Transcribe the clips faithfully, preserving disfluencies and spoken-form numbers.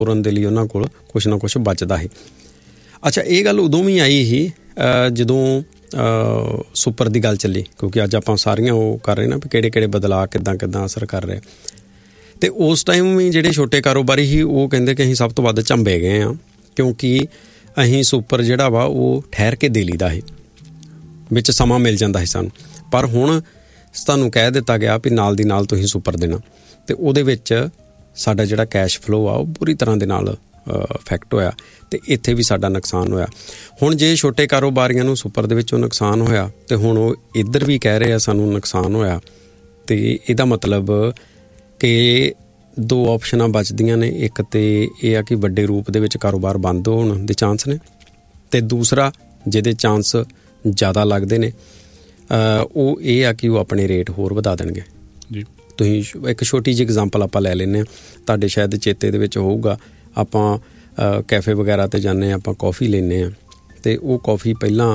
ਤੋਰਨ ਦੇ ਲਈ ਉਹਨਾਂ ਕੋਲ ਕੁਛ ਨਾ ਕੁਛ ਬਚਦਾ ਸੀ। ਅੱਛਾ, ਇਹ ਗੱਲ ਉਦੋਂ ਵੀ ਆਈ ਸੀ ਜਦੋਂ ਸੁਪਰ ਦੀ ਗੱਲ ਚੱਲੀ, ਕਿਉਂਕਿ ਅੱਜ ਆਪਾਂ ਸਾਰੀਆਂ ਉਹ ਕਰ ਰਹੇ ਨਾ ਵੀ ਕਿਹੜੇ ਕਿਹੜੇ ਬਦਲਾਅ ਕਿੱਦਾਂ ਕਿੱਦਾਂ ਅਸਰ ਕਰ ਰਿਹਾ। ਅਤੇ ਉਸ ਟਾਈਮ ਵੀ ਜਿਹੜੇ ਛੋਟੇ ਕਾਰੋਬਾਰੀ ਸੀ ਉਹ ਕਹਿੰਦੇ ਕਿ ਅਸੀਂ ਸਭ ਤੋਂ ਵੱਧ ਝੰਬੇ ਗਏ ਹਾਂ, ਕਿਉਂਕਿ ਅਸੀਂ ਸੁਪਰ ਜਿਹੜਾ ਵਾ ਉਹ ਠਹਿਰ ਕੇ ਦੇ ਲਈਦਾ ਸੀ, ਵਿੱਚ ਸਮਾਂ ਮਿਲ ਜਾਂਦਾ ਸੀ ਸਾਨੂੰ। ਪਰ ਹੁਣ ਤੁਹਾਨੂੰ ਕਹਿ ਦਿੱਤਾ ਗਿਆ ਵੀ ਨਾਲ ਦੀ ਨਾਲ ਤੁਸੀਂ ਸੁਪਰ ਦੇਣਾ, ਅਤੇ ਉਹਦੇ ਵਿੱਚ ਸਾਡਾ ਜਿਹੜਾ ਕੈਸ਼ ਫਲੋ ਆ ਉਹ ਪੂਰੀ ਤਰ੍ਹਾਂ ਦੇ ਨਾਲ ਇਫੈਕਟ ਹੋਇਆ, ਅਤੇ ਇੱਥੇ ਵੀ ਸਾਡਾ ਨੁਕਸਾਨ ਹੋਇਆ। ਹੁਣ ਜੇ ਛੋਟੇ ਕਾਰੋਬਾਰੀਆਂ ਨੂੰ ਸੁਪਰ ਦੇ ਵਿੱਚੋਂ ਨੁਕਸਾਨ ਹੋਇਆ ਅਤੇ ਹੁਣ ਉਹ ਇੱਧਰ ਵੀ ਕਹਿ ਰਹੇ ਆ ਸਾਨੂੰ ਨੁਕਸਾਨ ਹੋਇਆ, ਅਤੇ ਇਹਦਾ ਮਤਲਬ ਕਿ ਦੋ ਆਪਸ਼ਨਾਂ ਬਚਦੀਆਂ ਨੇ। ਇੱਕ ਤਾਂ ਇਹ ਆ ਕਿ ਵੱਡੇ ਰੂਪ ਦੇ ਵਿੱਚ ਕਾਰੋਬਾਰ ਬੰਦ ਹੋਣ ਦੇ ਚਾਂਸ ਨੇ, ਅਤੇ ਦੂਸਰਾ ਜਿਹਦੇ ਚਾਂਸ ਜ਼ਿਆਦਾ ਲੱਗਦੇ ਨੇ ਉਹ ਇਹ ਆ ਕਿ ਉਹ ਆਪਣੇ ਰੇਟ ਹੋਰ ਵਧਾ ਦੇਣਗੇ ਜੀ। ਤੁਸੀਂ ਇੱਕ ਛੋਟੀ ਜਿਹੀ ਐਗਜ਼ਾਮਪਲ ਆਪਾਂ ਲੈ ਲੈਂਦੇ ਹਾਂ, ਤੁਹਾਡੇ ਸ਼ਾਇਦ ਚੇਤੇ ਦੇ ਵਿੱਚ ਹੋਊਗਾ, ਆਪਾਂ ਕੈਫੇ ਵਗੈਰਾ 'ਤੇ ਜਾਂਦੇ ਹਾਂ, ਆਪਾਂ ਕੌਫੀ ਲੈਂਦੇ ਹਾਂ, ਅਤੇ ਉਹ ਕੌਫੀ ਪਹਿਲਾਂ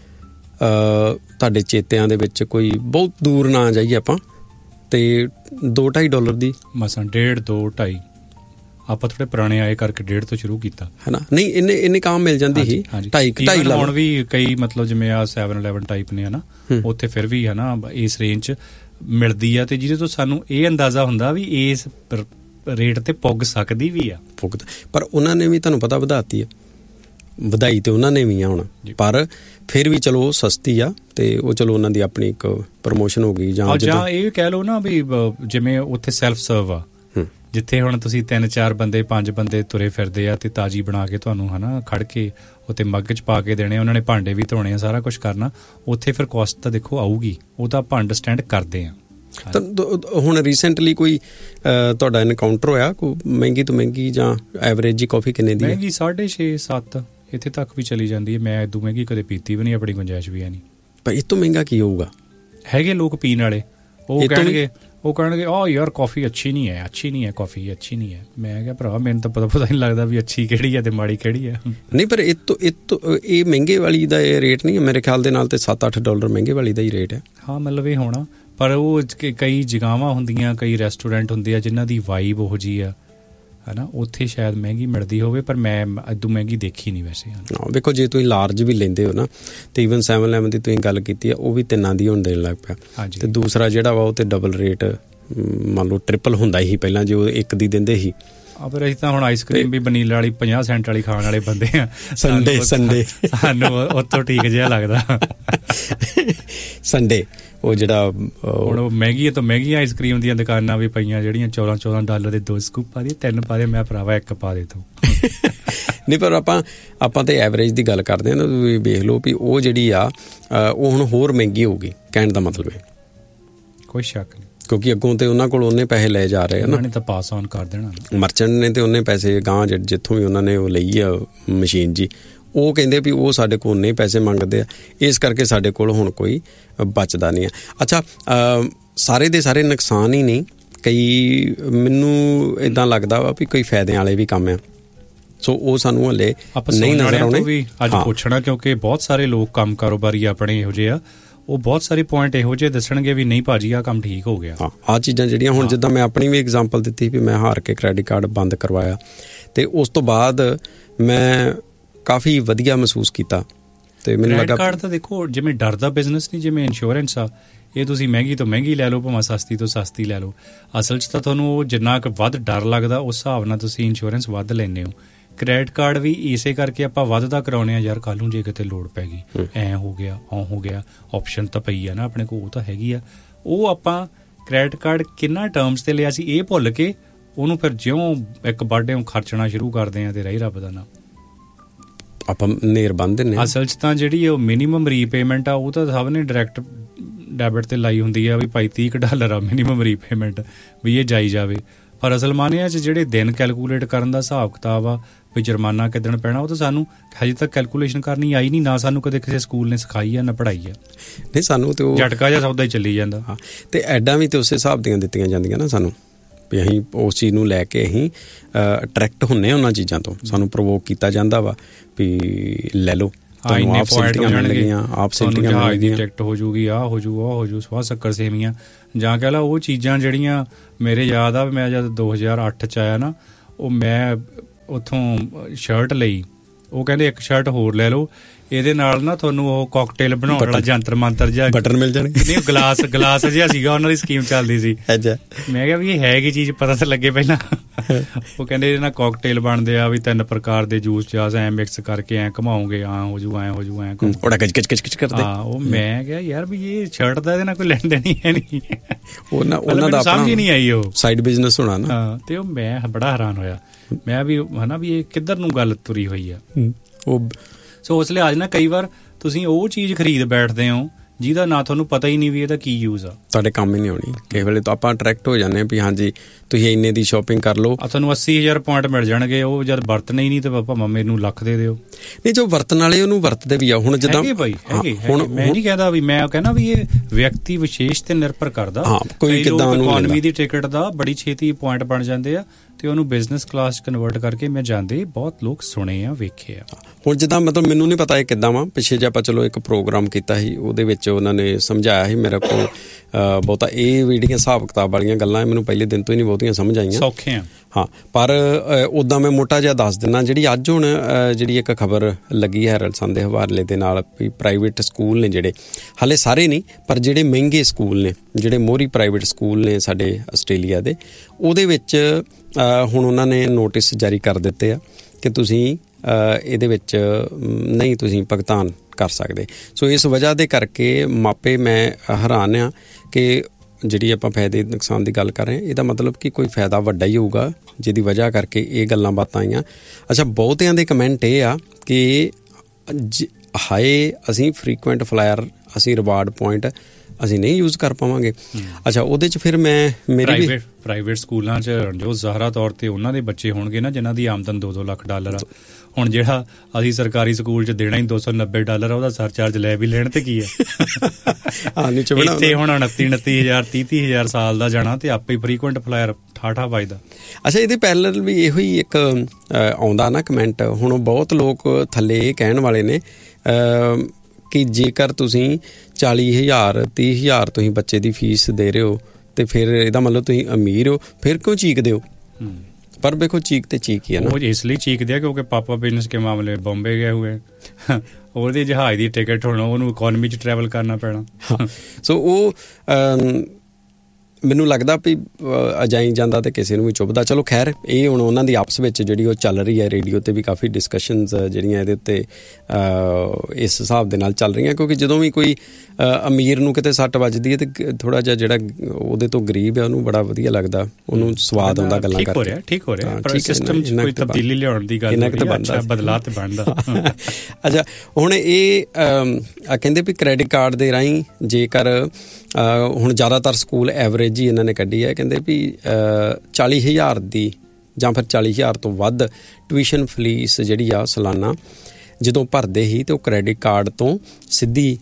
ਤੁਹਾਡੇ ਚੇਤਿਆਂ ਦੇ ਵਿੱਚ ਕੋਈ ਬਹੁਤ ਦੂਰ ਨਾ ਜਾਈਏ ਆਪਾਂ, ਅਤੇ ਦੋ ਢਾਈ ਡਾਲਰ ਦੀ ਮਸਾਂ ਡੇਢ ਦੋ ਢਾਈ ਆਪਾਂ ਥੋੜ੍ਹੇ ਪੁਰਾਣੇ ਆਏ ਕਰਕੇ ਡੇਢ ਤੋਂ ਸ਼ੁਰੂ ਕੀਤਾ ਹੈ ਨਾ। ਨਹੀਂ ਇੰਨੇ ਇੰਨੇ ਕਾਮ ਮਿਲ ਜਾਂਦੀ ਸੀ ਢਾਈ ਢਾਈ ਲਾ। ਹੁਣ ਵੀ ਕਈ ਮਤਲਬ ਜਿਵੇਂ ਆ ਸੈਵਨ ਇਲੈਵਨ ਟਾਈਪ ਨੇ ਹੈ ਨਾ, ਉੱਥੇ ਫਿਰ ਵੀ ਹੈ ਨਾ ਇਸ ਰੇਂਜ 'ਚ ਮਿਲਦੀ ਆ, ਅਤੇ ਜਿਹਦੇ ਤੋਂ ਸਾਨੂੰ ਇਹ ਅੰਦਾਜ਼ਾ ਹੁੰਦਾ ਵੀ ਇਸ ਰੇਟ 'ਤੇ ਪੁੱਗ ਸਕਦੀ ਵੀ ਆ। ਪੁੱਗਦਾ, ਪਰ ਉਹਨਾਂ ਨੇ ਵੀ ਤੁਹਾਨੂੰ ਪਤਾ ਵਧਾਤੀ ਆ, ਵਧਾਈ ਤਾਂ ਉਹਨਾਂ ਨੇ ਵੀ ਆ ਹੁਣ, ਪਰ ਫਿਰ ਵੀ ਚਲੋ ਸਸਤੀ ਆ, ਅਤੇ ਉਹ ਚਲੋ ਉਹਨਾਂ ਦੀ ਆਪਣੀ ਇੱਕ ਪ੍ਰਮੋਸ਼ਨ ਹੋ ਗਈ। ਜਾਂ ਜਾਂ ਇਹ ਕਹਿ ਲਓ ਨਾ ਵੀ ਜਿਵੇਂ ਉੱਥੇ ਸੈਲਫ ਸਰਵ ਆ, ਜਿੱਥੇ ਹੁਣ ਤੁਸੀਂ ਤਿੰਨ ਚਾਰ ਬੰਦੇ ਪੰਜ ਬੰਦੇ ਤੁਰੇ ਫਿਰਦੇ ਆ, ਅਤੇ ਤਾਜ਼ੀ ਬਣਾ ਕੇ ਤੁਹਾਨੂੰ ਹੈ ਨਾ ਖੜ੍ਹ ਕੇ ਉੱਥੇ ਮੱਗ 'ਚ ਪਾ ਕੇ ਦੇਣੇ, ਉਹਨਾਂ ਨੇ ਭਾਂਡੇ ਵੀ ਧੋਣੇ ਆ, ਸਾਰਾ ਕੁਛ ਕਰਨਾ। ਉੱਥੇ ਫਿਰ ਕੋਸਟ ਤਾਂ ਦੇਖੋ ਆਊਗੀ, ਉਹ ਤਾਂ ਆਪਾਂ ਅੰਡਰਸਟੈਂਡ ਕਰਦੇ ਹਾਂ। ਤਾਂ ਹੁਣ ਰੀਸੈਂਟਲੀ ਕੋਈ ਤੁਹਾਡਾ ਇਨਕਾਊਂਟਰ ਹੋਇਆ ਕੋਈ ਮਹਿੰਗੀ ਤੋਂ ਮਹਿੰਗੀ, ਜਾਂ ਐਵਰੇਜ ਜੀ ਕਾਫੀ ਕਿੰਨੇ ਦੀ? ਮਹਿੰਗੀ ਸਾਢੇ ਛੇ ਸੱਤ ਇੱਥੇ ਤੱਕ ਵੀ ਚਲੀ ਜਾਂਦੀ ਹੈ। ਮੈਂ ਇਦੋਂ ਮਹਿੰਗੀ ਕਦੇ ਪੀਤੀ ਵੀ ਨਹੀਂ, ਆਪਣੀ ਗੁੰਜਾਇਸ਼ ਵੀ ਹੈ ਨਹੀਂ। ਪਰ ਇਹ ਤੋਂ ਮਹਿੰਗਾ ਕੀ ਹੋਊਗਾ? ਹੈਗੇ ਲੋਕ ਪੀਣ ਵਾਲੇ, ਉਹ ਕਹਿਣਗੇ ਉਹ ਕਹਿਣਗੇ ਆ ਯਾਰ ਕੌਫੀ ਅੱਛੀ ਨਹੀਂ ਹੈ, ਅੱਛੀ ਨਹੀਂ ਹੈ ਕੌਫੀ, ਅੱਛੀ ਨਹੀਂ ਹੈ। ਮੈਂ ਕਿਹਾ ਭਰਾ ਮੈਨੂੰ ਤਾਂ ਪਤਾ ਪਤਾ ਨਹੀਂ ਲੱਗਦਾ ਵੀ ਅੱਛੀ ਕਿਹੜੀ ਹੈ ਅਤੇ ਮਾੜੀ ਕਿਹੜੀ ਹੈ। ਨਹੀਂ, ਪਰ ਇਹ ਤੋਂ ਇਹ ਤੋਂ ਇਹ ਮਹਿੰਗੇ ਵਾਲੀ ਦਾ ਇਹ ਰੇਟ ਨਹੀਂ ਹੈ ਮੇਰੇ ਖਿਆਲ ਦੇ ਨਾਲ, ਤੇ ਸੱਤ ਅੱਠ ਡਾਲਰ ਮਹਿੰਗੇ ਵਾਲੀ ਦਾ ਹੀ ਰੇਟ ਹੈ। ਹਾਂ ਮਤਲਬ ਇਹ ਹੋਣਾ, ਪਰ ਉਹ ਕਈ ਜਗ੍ਹਾਵਾਂ ਹੁੰਦੀਆਂ, ਕਈ ਰੈਸਟੋਰੈਂਟ ਹੁੰਦੇ ਆ ਜਿਨ੍ਹਾਂ ਦੀ ਵਾਈਬ ਉਹੋ ਜਿਹੀ ਆ ਹੈ ਨਾ, ਉੱਥੇ ਸ਼ਾਇਦ ਮਹਿੰਗੀ ਮਿਲਦੀ ਹੋਵੇ, ਪਰ ਮੈਂ ਇਦੋਂ ਮਹਿੰਗੀ ਦੇਖੀ ਨਹੀਂ ਵੈਸੇ। ਵੇਖੋ ਜੇ ਤੁਸੀਂ ਲਾਰਜ ਵੀ ਲੈਂਦੇ ਹੋ ਨਾ, ਅਤੇ ਈਵਨ ਸੈਵਨ ਇਲੈਵਨ ਦੀ ਤੁਸੀਂ ਗੱਲ ਕੀਤੀ ਆ, ਉਹ ਵੀ ਤਿੰਨਾਂ ਦੀ ਹੁਣ ਦੇਣ ਲੱਗ ਪਿਆ। ਅਤੇ ਦੂਸਰਾ ਜਿਹੜਾ ਵਾ ਉਹ ਤੇ ਡਬਲ ਰੇਟ ਮੰਨ ਲਓ ਟ੍ਰਿਪਲ ਹੁੰਦਾ ਹੀ ਪਹਿਲਾਂ, ਜੇ ਉਹ ਇੱਕ ਦੀ ਦਿੰਦੇ ਸੀ। ਪਰ ਅਸੀਂ ਤਾਂ ਹੁਣ ਆਈਸਕ੍ਰੀਮ ਵੀ ਵਨੀਲਾ ਵਾਲੀ ਪੰਜਾਹ ਸੈਂਟ ਵਾਲੀ ਖਾਣ ਵਾਲੇ ਬੰਦੇ ਆ, ਸੰਡੇ ਸੰਡੇ ਸਾਨੂੰ ਉੱਥੋਂ ਠੀਕ ਜਿਹਾ ਲੱਗਦਾ ਸੰਡੇ। ਉਹ ਜਿਹੜਾ ਹੁਣ ਉਹ ਮਹਿੰਗੀ ਤੋਂ ਮਹਿੰਗੀਆਂ ਆਈਸਕ੍ਰੀਮ ਦੀਆਂ ਦੁਕਾਨਾਂ ਵੀ ਪਈਆਂ ਜਿਹੜੀਆਂ ਚੌਦਾਂ ਚੌਦਾਂ ਡਾਲਰ ਦੇ ਦੋ ਸਕੂਪ ਪਾ ਦੇ, ਤਿੰਨ ਪਾ ਦੇ, ਮੈਂ ਭਰਾਵਾ ਇੱਕ ਪਾ ਦੇ ਤੂੰ। ਨਹੀਂ, ਪਰ ਆਪਾਂ ਆਪਾਂ ਤਾਂ ਐਵਰੇਜ ਦੀ ਗੱਲ ਕਰਦੇ ਹਾਂ ਨਾ, ਤੁਸੀਂ ਵੇਖ ਲਓ ਵੀ ਉਹ ਜਿਹੜੀ ਆ ਉਹ ਹੁਣ ਹੋਰ ਮਹਿੰਗੀ ਹੋਊਗੀ, ਕਹਿਣ ਦਾ ਮਤਲਬ ਹੈ। ਕੋਈ ਸ਼ੱਕ ਨਹੀਂ, ਕਿਉਂਕਿ ਅੱਗੋਂ ਤੇ ਉਹਨਾਂ ਕੋਲ ਉਹਨੇ ਪੈਸੇ ਲੈ ਜਾ ਰਹੇ ਆ ਨਾ, ਉਹਨਾਂ ਨੇ ਤਾਂ ਪਾਸ ਆਨ ਕਰ ਦੇਣਾ। ਮਰਚੈਂਟ ਨੇ ਤੇ ਉਹਨੇ ਪੈਸੇ ਗਾਂਹ ਜਿੱਥੋਂ ਵੀ ਉਹਨਾਂ ਨੇ ਉਹ ਲਈ ਆ ਮਸ਼ੀਨ ਜੀ, ਉਹ ਕਹਿੰਦੇ ਵੀ ਉਹ ਸਾਡੇ ਕੋਲ ਉਨੇ ਪੈਸੇ ਮੰਗਦੇ ਆ, ਇਸ ਕਰਕੇ ਸਾਡੇ ਕੋਲ ਹੁਣ ਕੋਈ ਬਚਦਾ ਨਹੀਂ ਆ। ਅੱਛਾ, ਸਾਰੇ ਦੇ ਸਾਰੇ ਨੁਕਸਾਨ ਹੀ ਨਹੀਂ, ਕਈ ਮੈਨੂੰ ਇੱਦਾਂ ਲੱਗਦਾ ਵਾ ਵੀ ਕੋਈ ਫਾਇਦਿਆਂ ਵਾਲੇ ਵੀ ਕੰਮ ਆ, ਸੋ ਉਹ ਸਾਨੂੰ ਹਲੇ ਨਹੀਂ ਨਜ਼ਰ ਆਉਣੇ। ਵੀ ਅੱਜ ਪੁੱਛਣਾ, ਕਿਉਂਕਿ ਬਹੁਤ ਸਾਰੇ ਲੋਕ ਕੰਮ ਕਾਰੋਬਾਰੀ ਆਪਣੇ ਇਹੋ ਜਿਹੇ ਆ, ਉਹ ਬਹੁਤ ਸਾਰੇ ਪੁਆਇੰਟ ਇਹੋ ਜਿਹੇ ਦੱਸਣਗੇ ਵੀ ਨਹੀਂ ਭਾਜੀ ਆਹ ਕੰਮ ਠੀਕ ਹੋ ਗਿਆ। ਹਾਂ, ਆਹ ਚੀਜ਼ਾਂ ਜਿਹੜੀਆਂ ਹੁਣ ਜਿੱਦਾਂ ਮੈਂ ਆਪਣੀ ਵੀ ਐਗਜ਼ਾਮਪਲ ਦਿੱਤੀ ਵੀ ਮੈਂ ਹਾਰ ਕੇ ਕ੍ਰੈਡਿਟ ਕਾਰਡ ਬੰਦ ਕਰਵਾਇਆ, ਅਤੇ ਉਸ ਤੋਂ ਬਾਅਦ ਮੈਂ ਕਾਫੀ ਵਧੀਆ ਮਹਿਸੂਸ ਕੀਤਾ। ਤੇ ਮੈਨੂੰ ਲੱਗਾ ਕਾਰਡ ਤਾਂ ਦੇਖੋ ਜਿਵੇਂ ਡਰ ਦਾ ਬਿਜ਼ਨਸ ਨਹੀਂ, ਜਿਵੇਂ ਇੰਸ਼ੋਰੈਂਸ ਆ, ਇਹ ਤੁਸੀਂ ਮਹਿੰਗੀ ਤੋਂ ਮਹਿੰਗੀ ਲੈ ਲਓ, ਭਾਵੇਂ ਸਸਤੀ ਤੋਂ ਸਸਤੀ ਲੈ ਲਓ। ਅਸਲ 'ਚ ਤਾਂ ਤੁਹਾਨੂੰ ਉਹ ਜਿੰਨਾ ਕੁ ਵੱਧ ਡਰ ਲੱਗਦਾ ਉਸ ਹਿਸਾਬ ਨਾਲ ਤੁਸੀਂ ਇੰਸ਼ੋਰੈਂਸ ਵੱਧ ਲੈਂਦੇ ਹੋ। ਕ੍ਰੈਡਿਟ ਕਾਰਡ ਵੀ ਇਸੇ ਕਰਕੇ ਆਪਾਂ ਵੱਧਦਾ ਕਰਾਉਂਦੇ ਹਾਂ, ਯਾਰ ਕੱਲ੍ਹ ਨੂੰ ਜੇ ਕਿਤੇ ਲੋੜ ਪੈ ਗਈ, ਐਂ ਹੋ ਗਿਆ ਉਹ ਹੋ ਗਿਆ, ਆਪਸ਼ਨ ਤਾਂ ਪਈ ਆ ਨਾ ਆਪਣੇ ਕੋਲ, ਉਹ ਤਾਂ ਹੈਗੀ ਆ। ਉਹ ਆਪਾਂ ਕ੍ਰੈਡਿਟ ਕਾਰਡ ਕਿੰਨਾ ਟਰਮਸ 'ਤੇ ਲਿਆ ਸੀ ਇਹ ਭੁੱਲ ਕੇ ਉਹਨੂੰ ਫਿਰ ਜਿਉਂ ਇੱਕ ਬਾਡੇ ਨੂੰ ਖਰਚਣਾ ਸ਼ੁਰੂ ਕਰਦੇ ਹਾਂ, ਅਤੇ ਰਹੀ ਰੱਬ ਦਾ ਨਾ ਆਪਾਂ ਨੇਰ ਬੰਨ ਦਿੰਦੇ ਹਾਂ। ਅਸਲ 'ਚ ਤਾਂ ਜਿਹੜੀ ਉਹ ਮਿਨੀਮਮ ਰੀਪੇਮੈਂਟ ਆ ਉਹ ਤਾਂ ਸਭ ਨੇ ਡਾਇਰੈਕਟ ਡੈਬਿਟ 'ਤੇ ਲਾਈ ਹੁੰਦੀ ਆ ਵੀ ਭਾਈ ਤੀਹ ਕੁ ਡਾਲਰ ਆ ਮਿਨੀਮਮ ਰੀਪੇਮੈਂਟ, ਵੀ ਇਹ ਜਾਈ ਜਾਵੇ। ਪਰ ਅਸਲ ਮਾਨਿਆਂ 'ਚ ਜਿਹੜੇ ਦਿਨ ਕੈਲਕੂਲੇਟ ਕਰਨ ਦਾ ਹਿਸਾਬ ਕਿਤਾਬ ਆ ਵੀ ਜੁਰਮਾਨਾ ਕਿੱਦਣ ਪੈਣਾ, ਉਹ ਤਾਂ ਸਾਨੂੰ ਹਜੇ ਤੱਕ ਕੈਲਕੂਲੇਸ਼ਨ ਕਰਨੀ ਆਈ ਨਹੀਂ, ਨਾ ਸਾਨੂੰ ਕਦੇ ਕਿਸੇ ਸਕੂਲ ਨੇ ਸਿਖਾਈ ਆ ਨਾ ਪੜ੍ਹਾਈ ਆ। ਨਹੀਂ, ਸਾਨੂੰ ਤਾਂ ਉਹ ਝਟਕਾ ਜਿਹਾ ਸੌਦਾ ਹੀ ਚੱਲੀ ਜਾਂਦਾ। ਹਾਂ, ਅਤੇ ਐਡਾਂ ਵੀ ਤਾਂ ਉਸੇ ਹਿਸਾਬ ਦੀਆਂ ਦਿੱਤੀਆਂ ਜਾਂਦੀਆਂ ਨਾ ਸਾਨੂੰ, ਵੀ ਅਸੀਂ ਉਸ ਚੀਜ਼ ਨੂੰ ਲੈ ਕੇ ਅਸੀਂ ਅਟਰੈਕਟ ਹੁੰਦੇ ਹਾਂ ਉਹਨਾਂ ਚੀਜ਼ਾਂ ਤੋਂ, ਸਾਨੂੰ ਪ੍ਰਵੋਕ ਕੀਤਾ ਜਾਂਦਾ ਵਾ ਵੀ ਲੈ ਲਓ, ਤੁਹਾਨੂੰ ਆਪ ਫੈਸਿਲਿਟੀਆਂ ਮਿਲਣਗੀਆਂ, ਆਪ ਫੈਸਿਲਿਟੀਆਂ ਮਿਲਣਗੀਆਂ, ਟਿਕਟ ਹੋ ਜੂਗੀ, ਆਹ ਹੋ ਜੂ ਆਹ ਹੋ ਜੂ, ਸਵਾਹ ਸ਼ੱਕਰ ਸੇਵੀਆਂ, ਜਾਂ ਕਹਿ ਲਾ ਉਹ ਚੀਜ਼ਾਂ ਜਿਹੜੀਆਂ ਮੇਰੇ ਯਾਦ ਆ। ਮੈਂ ਜਦ ਦੋ ਹਜ਼ਾਰ ਅੱਠ 'ਚ ਆਇਆ ਨਾ, ਉਹ ਮੈਂ ਉੱਥੋਂ ਸ਼ਰਟ ਲਈ, ਉਹ ਕਹਿੰਦੇ ਇੱਕ ਸ਼ਰਟ ਹੋਰ ਲੈ ਲਓ, ਇਹਦੇ ਨਾਲ ਨਾ ਤੁਹਾਨੂੰ ਉਹ ਕਾਕਟੇਲ ਬਣਾਉਣ ਵਾਲਾ ਜੰਤਰ ਮੰਤਰ ਜਿਹਾ ਬਟਨ ਮਿਲ ਜਾਣਗੇ। ਨਹੀਂ, ਗਲਾਸ ਗਲਾਸ ਜਿਹਾ ਸੀਗਾ, ਉਹਨਾਂ ਦੀ ਸਕੀਮ ਚੱਲਦੀ ਸੀ। ਮੈਂ ਕਿਹਾ ਵੀ ਇਹ ਹੈ ਕੀ ਚੀਜ਼, ਪਤਾ ਤਾਂ ਲੱਗੇ ਪਹਿਲਾਂ। ਉਹ ਕਹਿੰਦੇ ਇਹਦੇ ਨਾਲ ਕਾਕਟੇਲ ਬਣਦੇ ਆ, ਵੀ ਤਿੰਨ ਪ੍ਰਕਾਰ ਦੇ ਜੂਸ ਜਾਸ ਐ ਮਿਕਸ ਕਰਕੇ ਐ ਘਮਾਓਗੇ, ਆ ਹੋ ਜੂ ਐ ਹੋ ਜੂ ਐ ਕਰਦੇ। ਹਾਂ, ਉਹ ਮੈਂ ਕਿਹਾ ਯਾਰ ਵੀ ਇਹ ਸ਼ਰਟ ਦਾ ਇਹਦੇ ਨਾਲ ਕੋਈ ਲੈਣ ਦੇਣੀ ਹੈ ਨਹੀਂ। ਉਹਨਾਂ ਉਹਨਾਂ ਦਾ ਸਮਝ ਹੀ ਨਹੀਂ ਆਈ, ਉਹ ਸਾਈਡ ਬਿਜ਼ਨਸ ਹੋਣਾ ਨਾ। ਹਾਂ, ਤੇ ਉਹ ਮੈਂ ਬੜਾ ਹੈਰਾਨ ਹੋਇਆ, ਮੈਂ ਵੀ ਹਨਾ ਵੀ ਇਹ ਕਿੱਧਰ ਨੂੰ ਗੱਲ ਤੁਰੀ ਹੋਈ ਆ। ਉਹ ਸੋ ਉਸ ਲਿਹਾਜ਼ ਨਾਲ ਕਈ ਵਾਰ ਤੁਸੀਂ ਉਹ ਚੀਜ਼ ਖਰੀਦ ਬੈਠਦੇ ਹੋ ਜਿਹਦਾ ਨਾ ਤੁਹਾਨੂੰ ਪਤਾ ਹੀ ਨਹੀਂ ਵੀ ਇਹਦਾ ਕੀ ਯੂਜ਼ ਆ, ਤੁਹਾਡੇ ਕੰਮ ਹੀ ਨਹੀਂ ਆਉਣੀ। ਕਈ ਵੇਲੇ ਤਾਂ ਆਪਾਂ ਅਟਰੈਕਟ ਹੋ ਜਾਂਦੇ ਹਾਂ ਵੀ ਹਾਂਜੀ ਤੁਸੀਂ ਇੰਨੇ ਦੀ ਸ਼ਾਪਿੰਗ ਕਰ ਲਓ, ਤੁਹਾਨੂੰ ਅੱਸੀ ਹਜ਼ਾਰ ਪੁਆਇੰਟ ਮਿਲ ਜਾਣਗੇ, ਉਹ ਜਦ ਵਰਤਣੇ ਹੀ ਨਹੀਂ ਤੇ ਭਾਵੇਂ ਮੈਨੂੰ ਲੱਖ ਦੇ ਦਿਓ। ਨਹੀਂ, ਜੋ ਵਰਤਣ ਵਾਲੇ ਉਹਨੂੰ ਵਰਤਦੇ ਵੀ ਆ। ਹੁਣ ਜਿੱਦਾਂ ਭਾਈ ਹੈਗੇ, ਹੁਣ ਮੈਂ ਨਹੀਂ ਕਹਿੰਦਾ ਵੀ, ਮੈਂ ਕਹਿੰਦਾ ਵੀ ਇਹ ਵਿਅਕਤੀ ਵਿਸ਼ੇਸ਼ ਤੇ ਨਿਰਭਰ ਕਰਦਾ। ਕੋਈ ਕਿੱਦਾਂ ਇਕੋਨਮੀ ਦੀ ਟਿਕਟ ਦਾ ਬੜੀ ਛੇਤੀ ਪੁਆਇੰਟ ਬਣ ਜਾਂਦੇ ਆ ਤੇ ਉਹਨੂੰ ਬਿਜ਼ਨਸ ਕਲਾਸ ਕਨਵਰਟ ਕਰਕੇ ਮੈਂ ਜਾਂਦੇ ਬਹੁਤ ਲੋਕ ਸੁਣੇ ਆ, ਵੇਖੇ ਆ। ਹੁਣ ਜਿੱਦਾਂ ਮਤਲਬ ਮੈਨੂੰ ਨਹੀਂ ਪਤਾ ਇਹ ਕਿੱਦਾਂ ਵਾ, ਪਿੱਛੇ ਜੇ ਆਪਾਂ ਚਲੋ ਇੱਕ ਪ੍ਰੋਗਰਾਮ ਕੀਤਾ ਸੀ, ਉਹਦੇ ਵਿੱਚ ਉਹਨਾਂ ਨੇ ਸਮਝਾਇਆ ਸੀ। ਮੇਰੇ ਕੋਲ ਬਹੁਤਾ ਇਹ ਜਿਹੜੀਆਂ ਹਿਸਾਬ ਕਿਤਾਬ ਵਾਲੀਆਂ ਗੱਲਾਂ ਮੈਨੂੰ ਪਹਿਲੇ ਦਿਨ ਤੋਂ ਹੀ ਨਹੀਂ ਬਹੁਤੀਆਂ ਸਮਝ ਆਈਆਂ, ਸੌਖੇ ਆ। ਹਾਂ, ਪਰ ਉੱਦਾਂ ਮੈਂ ਮੋਟਾ ਜਿਹਾ ਦੱਸ ਦਿੰਦਾ। ਜਿਹੜੀ ਅੱਜ ਹੁਣ ਜਿਹੜੀ ਇੱਕ ਖਬਰ ਲੱਗੀ ਹੈਰਲਡ ਸਨ ਦੇ ਹਵਾਲੇ ਦੇ ਨਾਲ ਵੀ ਪ੍ਰਾਈਵੇਟ ਸਕੂਲ ਨੇ ਜਿਹੜੇ, ਹਾਲੇ ਸਾਰੇ ਨਹੀਂ ਪਰ ਜਿਹੜੇ ਮਹਿੰਗੇ ਸਕੂਲ ਨੇ, ਜਿਹੜੇ ਮੋਹਰੀ ਪ੍ਰਾਈਵੇਟ ਸਕੂਲ ਨੇ ਸਾਡੇ ਆਸਟ੍ਰੇਲੀਆ ਦੇ, ਉਹਦੇ ਵਿੱਚ ਹੁਣ ਉਹਨਾਂ ਨੇ ਨੋਟਿਸ ਜਾਰੀ ਕਰ ਦਿੱਤੇ ਆ ਕਿ ਤੁਸੀਂ ਇਹਦੇ ਵਿੱਚ ਨਹੀਂ ਤੁਸੀਂ ਭੁਗਤਾਨ ਕਰ ਸਕਦੇ। ਸੋ ਇਸ ਵਜ੍ਹਾ ਦੇ ਕਰਕੇ ਮਾਪੇ ਮੈਂ ਹੈਰਾਨ ਆ ਕਿ ਜਿਹੜੀ ਆਪਾਂ ਫਾਇਦੇ ਨੁਕਸਾਨ ਦੀ ਗੱਲ ਕਰ ਰਹੇ ਹਾਂ, ਇਹਦਾ ਮਤਲਬ ਕਿ ਕੋਈ ਫਾਇਦਾ ਵੱਡਾ ਹੀ ਹੋਊਗਾ ਜਿਹਦੀ ਵਜ੍ਹਾ ਕਰਕੇ ਇਹ ਗੱਲਾਂ ਬਾਤਾਂ ਆਈਆਂ। ਅੱਛਾ, ਬਹੁਤਿਆਂ ਦੇ ਕਮੈਂਟ ਇਹ ਆ ਕਿ ਹਾਏ ਅਸੀਂ ਫਰੀਕੁਐਂਟ ਫਲਾਇਰ, ਅਸੀਂ ਰਿਵਾਰਡ ਪੁਆਇੰਟ ਅਸੀਂ ਨਹੀਂ ਯੂਜ਼ ਕਰ ਪਾਵਾਂਗੇ। ਅੱਛਾ, ਉਹਦੇ 'ਚ ਫਿਰ ਮੈਂ ਮੇਰੀ ਵੀ ਪ੍ਰਾਈਵੇਟ ਸਕੂਲਾਂ 'ਚ ਜੋ ਜ਼ਾਹਰਾ ਤੌਰ 'ਤੇ ਉਹਨਾਂ ਦੇ ਬੱਚੇ ਹੋਣਗੇ ਨਾ ਜਿਨ੍ਹਾਂ ਦੀ ਆਮਦਨ ਦੋ ਦੋ ਲੱਖ ਡਾਲਰ ਆ। ਹੁਣ ਜਿਹੜਾ ਅਸੀਂ ਸਰਕਾਰੀ ਸਕੂਲ 'ਚ ਦੇਣਾ ਹੀ ਦੋ ਸੌ ਨੱਬੇ ਡਾਲਰ ਆ, ਉਹਦਾ ਸਰਚਾਰਜ ਲੈ ਵੀ ਲੈਣ ਤੇ ਕੀ ਹੈ। ਇੱਥੇ ਹੁਣ ਉਨੱਤੀ ਉਨੱਤੀ ਹਜ਼ਾਰ ਤੀਹ ਤੀਹ ਹਜ਼ਾਰ ਸਾਲ ਦਾ ਜਾਣਾ ਤੇ ਆਪੇ ਫਰੀਕੁਐਂਟ ਫਲਾਇਰ ਠਾਠਾ ਵੱਜਦਾ। ਅੱਛਾ, ਇਹਦੇ ਪੈਰਲਲ ਵੀ ਇਹੋ ਹੀ ਇੱਕ ਆਉਂਦਾ ਨਾ ਕਮੈਂਟ। ਹੁਣ ਬਹੁਤ ਲੋਕ ਥੱਲੇ ਇਹ ਕਹਿਣ ਵਾਲੇ ਨੇ ਕਿ ਜੇਕਰ ਤੁਸੀਂ ਚਾਲੀ ਹਜ਼ਾਰ ਤੀਹ ਹਜ਼ਾਰ ਤੁਸੀਂ ਬੱਚੇ ਦੀ ਫੀਸ ਦੇ ਰਹੇ ਹੋ ਤੇ ਫਿਰ ਇਹਦਾ ਮਤਲਬ ਤੁਸੀਂ ਅਮੀਰ ਹੋ, ਫਿਰ ਕਿਉਂ ਚੀਕਦੇ ਹੋ? ਪਰ ਦੇਖੋ ਚੀਕ ਤੇ ਚੀਕ ਹੀ ਹੈ ਨਾ। ਉਹ ਇਸ ਲਈ ਚੀਕਦੇ ਆ ਕਿਉਂਕਿ ਪਾਪਾ ਬਿਜ਼ਨਸ ਕੇ ਮਾਮਲੇ ਬੰਬੇ ਗਏ ਹੋਏ, ਉਹਦੀ ਜਹਾਜ਼ ਦੀ ਟਿਕਟ ਹੁਣ ਉਹਨੂੰ ਇਕੋਨਮੀ 'ਚ ਟਰੈਵਲ ਕਰਨਾ ਪੈਣਾ। ਸੋ ਉਹ ਮੈਨੂੰ ਲੱਗਦਾ ਵੀ ਅਜਾਈ ਜਾਂਦਾ ਤੇ ਕਿਸੇ ਨੂੰ ਵੀ ਚੁੱਭਦਾ। ਚਲੋ ਖੈਰ, ਇਹ ਹੁਣ ਉਹਨਾਂ ਦੀ ਆਪਸ ਵਿੱਚ ਜਿਹੜੀ ਉਹ ਚੱਲ ਰਹੀ ਹੈ, ਰੇਡੀਓ 'ਤੇ ਵੀ ਕਾਫੀ ਡਿਸਕਸ਼ਨਸ ਜਿਹੜੀਆਂ ਇਹਦੇ ਉੱਤੇ ਇਸ ਹਿਸਾਬ ਦੇ ਨਾਲ ਚੱਲ ਰਹੀਆਂ, ਕਿਉਂਕਿ ਜਦੋਂ ਵੀ ਕੋਈ ਅਮੀਰ ਨੂੰ ਕਿਤੇ ਸੱਟ ਵੱਜਦੀ ਹੈ ਤੇ ਥੋੜ੍ਹਾ ਜਿਹਾ ਜਿਹੜਾ ਉਹਦੇ ਤੋਂ ਗਰੀਬ ਹੈ ਉਹਨੂੰ ਬੜਾ ਵਧੀਆ ਲੱਗਦਾ, ਉਹਨੂੰ ਸਵਾਦ ਆਉਂਦਾ ਗੱਲਾਂ ਕਰਕੇ। ਠੀਕ ਹੋ ਰਿਹਾ, ਪਰ ਸਿਸਟਮ 'ਚ ਕੋਈ ਤਬਦੀਲੀ ਲਿਆਉਣ ਦੀ ਗੱਲ ਬਦਲਾਅ ਤੇ ਬਣਦਾ। ਅੱਛਾ, ਹੁਣ ਇਹ ਕਹਿੰਦੇ ਵੀ ਕ੍ਰੈਡਿਟ ਕਾਰਡ ਦੇ ਰਾਹੀਂ ਜੇਕਰ ਹੁਣ ਜ਼ਿਆਦਾਤਰ ਸਕੂਲ ਐਵਰੇਜ ਹੀ ਇਹਨਾਂ ਨੇ ਕੱਢੀ ਹੈ, ਕਹਿੰਦੇ ਵੀ ਚਾਲੀ ਹਜ਼ਾਰ ਦੀ ਜਾਂ ਫਿਰ ਚਾਲੀ ਹਜ਼ਾਰ ਤੋਂ ਵੱਧ ਟਿਊਸ਼ਨ ਫੀਸ ਜਿਹੜੀ ਆ ਸਾਲਾਨਾ ਜਦੋਂ ਭਰਦੇ ਸੀ ਤੇ ਉਹ ਕ੍ਰੈਡਿਟ ਕਾਰਡ ਤੋਂ ਸਿੱਧੀ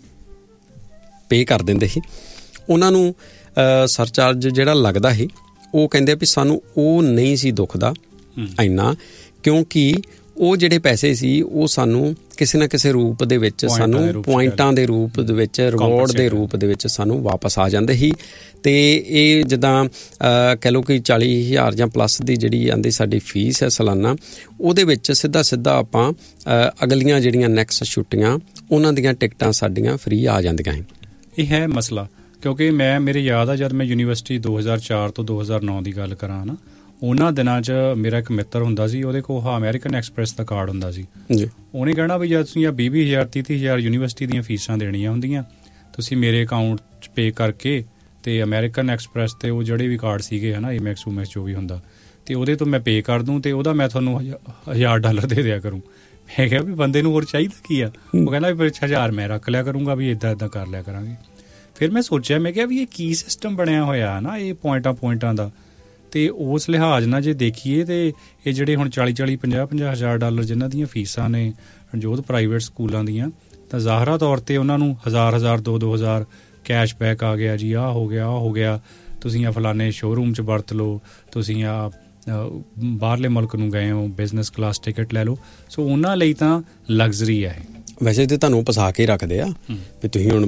ਪੇ ਕਰ ਦਿੰਦੇ ਸੀ। ਉਹਨਾਂ ਨੂੰ ਸਰਚਾਰਜ ਜਿਹੜਾ ਲੱਗਦਾ ਸੀ, ਉਹ ਕਹਿੰਦੇ ਵੀ ਸਾਨੂੰ ਉਹ ਨਹੀਂ ਸੀ ਦੁਖਦਾ ਇੰਨਾ, ਕਿਉਂਕਿ ਉਹ ਜਿਹੜੇ ਪੈਸੇ ਸੀ ਉਹ ਸਾਨੂੰ ਕਿਸੇ ਨਾ ਕਿਸੇ ਰੂਪ ਦੇ ਵਿੱਚ ਸਾਨੂੰ ਪੁਆਇੰਟਾਂ ਦੇ ਰੂਪ ਦੇ ਵਿੱਚ, ਰਿਵਾਰਡ ਦੇ ਰੂਪ ਦੇ ਵਿੱਚ ਸਾਨੂੰ ਵਾਪਸ ਆ ਜਾਂਦੇ ਸੀ। ਅਤੇ ਇਹ ਜਿੱਦਾਂ ਕਹਿ ਲਓ ਕਿ ਚਾਲੀ ਹਜ਼ਾਰ ਜਾਂ ਪਲੱਸ ਦੀ ਜਿਹੜੀ ਆਉਂਦੀ ਸਾਡੀ ਫੀਸ ਹੈ ਸਾਲਾਨਾ, ਉਹਦੇ ਵਿੱਚ ਸਿੱਧਾ ਸਿੱਧਾ ਆਪਾਂ ਅਗਲੀਆਂ ਜਿਹੜੀਆਂ ਨੈਕਸਟ ਛੁੱਟੀਆਂ ਉਹਨਾਂ ਦੀਆਂ ਟਿਕਟਾਂ ਸਾਡੀਆਂ ਫਰੀ ਆ ਜਾਂਦੀਆਂ ਸੀ। ਇਹ ਹੈ ਮਸਲਾ, ਕਿਉਂਕਿ ਮੈਂ ਮੇਰੇ ਯਾਦ ਆ ਜਦ ਮੈਂ ਯੂਨੀਵਰਸਿਟੀ ਦੋ ਹਜ਼ਾਰ ਚਾਰ ਤੋਂ ਦੋ ਹਜ਼ਾਰ ਨੌ ਦੀ ਗੱਲ ਕਰਾਂ ਨਾ, ਉਹਨਾਂ ਦਿਨਾਂ 'ਚ ਮੇਰਾ ਇੱਕ ਮਿੱਤਰ ਹੁੰਦਾ ਸੀ, ਉਹਦੇ ਕੋਲ ਹਾਂ ਅਮੈਰੀਕਨ ਐਕਸਪ੍ਰੈਸ ਦਾ ਕਾਰਡ ਹੁੰਦਾ ਸੀ। ਉਹਨੇ ਕਹਿਣਾ ਵੀ ਜਦ ਤੁਸੀਂ ਆ ਵੀਹ ਵੀਹ ਹਜ਼ਾਰ ਤੀਹ ਤੀਹ ਹਜ਼ਾਰ ਯੂਨੀਵਰਸਿਟੀ ਦੀਆਂ ਫੀਸਾਂ ਦੇਣੀਆਂ ਹੁੰਦੀਆਂ, ਤੁਸੀਂ ਮੇਰੇ ਅਕਾਊਂਟ 'ਚ ਪੇ ਕਰਕੇ ਅਤੇ ਅਮੈਰੀਕਨ ਐਕਸਪ੍ਰੈਸ 'ਤੇ ਉਹ ਜਿਹੜੇ ਵੀ ਕਾਰਡ ਸੀਗੇ ਹੈ ਨਾ, ਏਮੈਕਸ ਊਮੈਕਸ ਜੋ ਵੀ ਹੁੰਦਾ, ਅਤੇ ਉਹਦੇ ਤੋਂ ਮੈਂ ਪੇ ਕਰ ਦੂੰ ਅਤੇ ਉਹਦਾ ਮੈਂ ਤੁਹਾਨੂੰ ਹਜ਼ਾਰ ਡਾਲਰ ਦੇ ਦਿਆ ਕਰੂੰ। ਮੈਂ ਕਿਹਾ ਵੀ ਬੰਦੇ ਨੂੰ ਹੋਰ ਚਾਹੀਦਾ ਕੀ ਆ? ਉਹ ਕਹਿੰਦਾ ਵੀ ਹਜ਼ਾਰ ਮੈਂ ਰੱਖ ਲਿਆ ਕਰੂੰਗਾ, ਵੀ ਇੱਦਾਂ ਇੱਦਾਂ ਕਰ ਲਿਆ ਕਰਾਂਗੇ। ਫਿਰ ਮੈਂ ਸੋਚਿਆ, ਮੈਂ ਕਿਹਾ ਵੀ ਇਹ ਕੀ ਸਿਸਟਮ ਬਣਿਆ ਹੋਇਆ ਨਾ ਇਹ ਪੁਆਇੰਟਾਂ ਪੁਆਇੰਟਾਂ ਦਾ। ਅਤੇ ਉਸ ਲਿਹਾਜ਼ ਨਾਲ ਜੇ ਦੇਖੀਏ ਤਾਂ ਇਹ ਜਿਹੜੇ ਹੁਣ ਚਾਲੀ ਚਾਲੀ ਪੰਜਾਹ ਪੰਜਾਹ ਹਜ਼ਾਰ ਡਾਲਰ ਜਿਨ੍ਹਾਂ ਦੀਆਂ ਫੀਸਾਂ ਨੇ ਰਣਜੋਤ ਪ੍ਰਾਈਵੇਟ ਸਕੂਲਾਂ ਦੀਆਂ, ਤਾਂ ਜ਼ਾਹਰਾ ਤੌਰ 'ਤੇ ਉਹਨਾਂ ਨੂੰ ਹਜ਼ਾਰ ਹਜ਼ਾਰ ਦੋ ਦੋ ਹਜ਼ਾਰ ਕੈਸ਼ ਬੈਕ ਆ ਗਿਆ ਜੀ, ਆਹ ਹੋ ਗਿਆ ਆਹ ਹੋ ਗਿਆ, ਤੁਸੀਂ ਆ ਫਲਾਣੇ ਸ਼ੋਅਰੂਮ 'ਚ ਵਰਤ ਲਓ, ਤੁਸੀਂ ਆ ਬਾਹਰਲੇ ਮੁਲਕ ਨੂੰ ਗਏ ਹੋ ਬਿਜ਼ਨਸ ਕਲਾਸ ਟਿਕਟ ਲੈ ਲਓ। ਸੋ ਉਹਨਾਂ ਲਈ ਤਾਂ ਲਗਜ਼ਰੀ ਹੈ। ਵੈਸੇ ਤਾਂ ਤੁਹਾਨੂੰ ਪਸਾ ਕੇ ਰੱਖਦੇ ਆ ਵੀ ਤੁਸੀਂ ਹੁਣ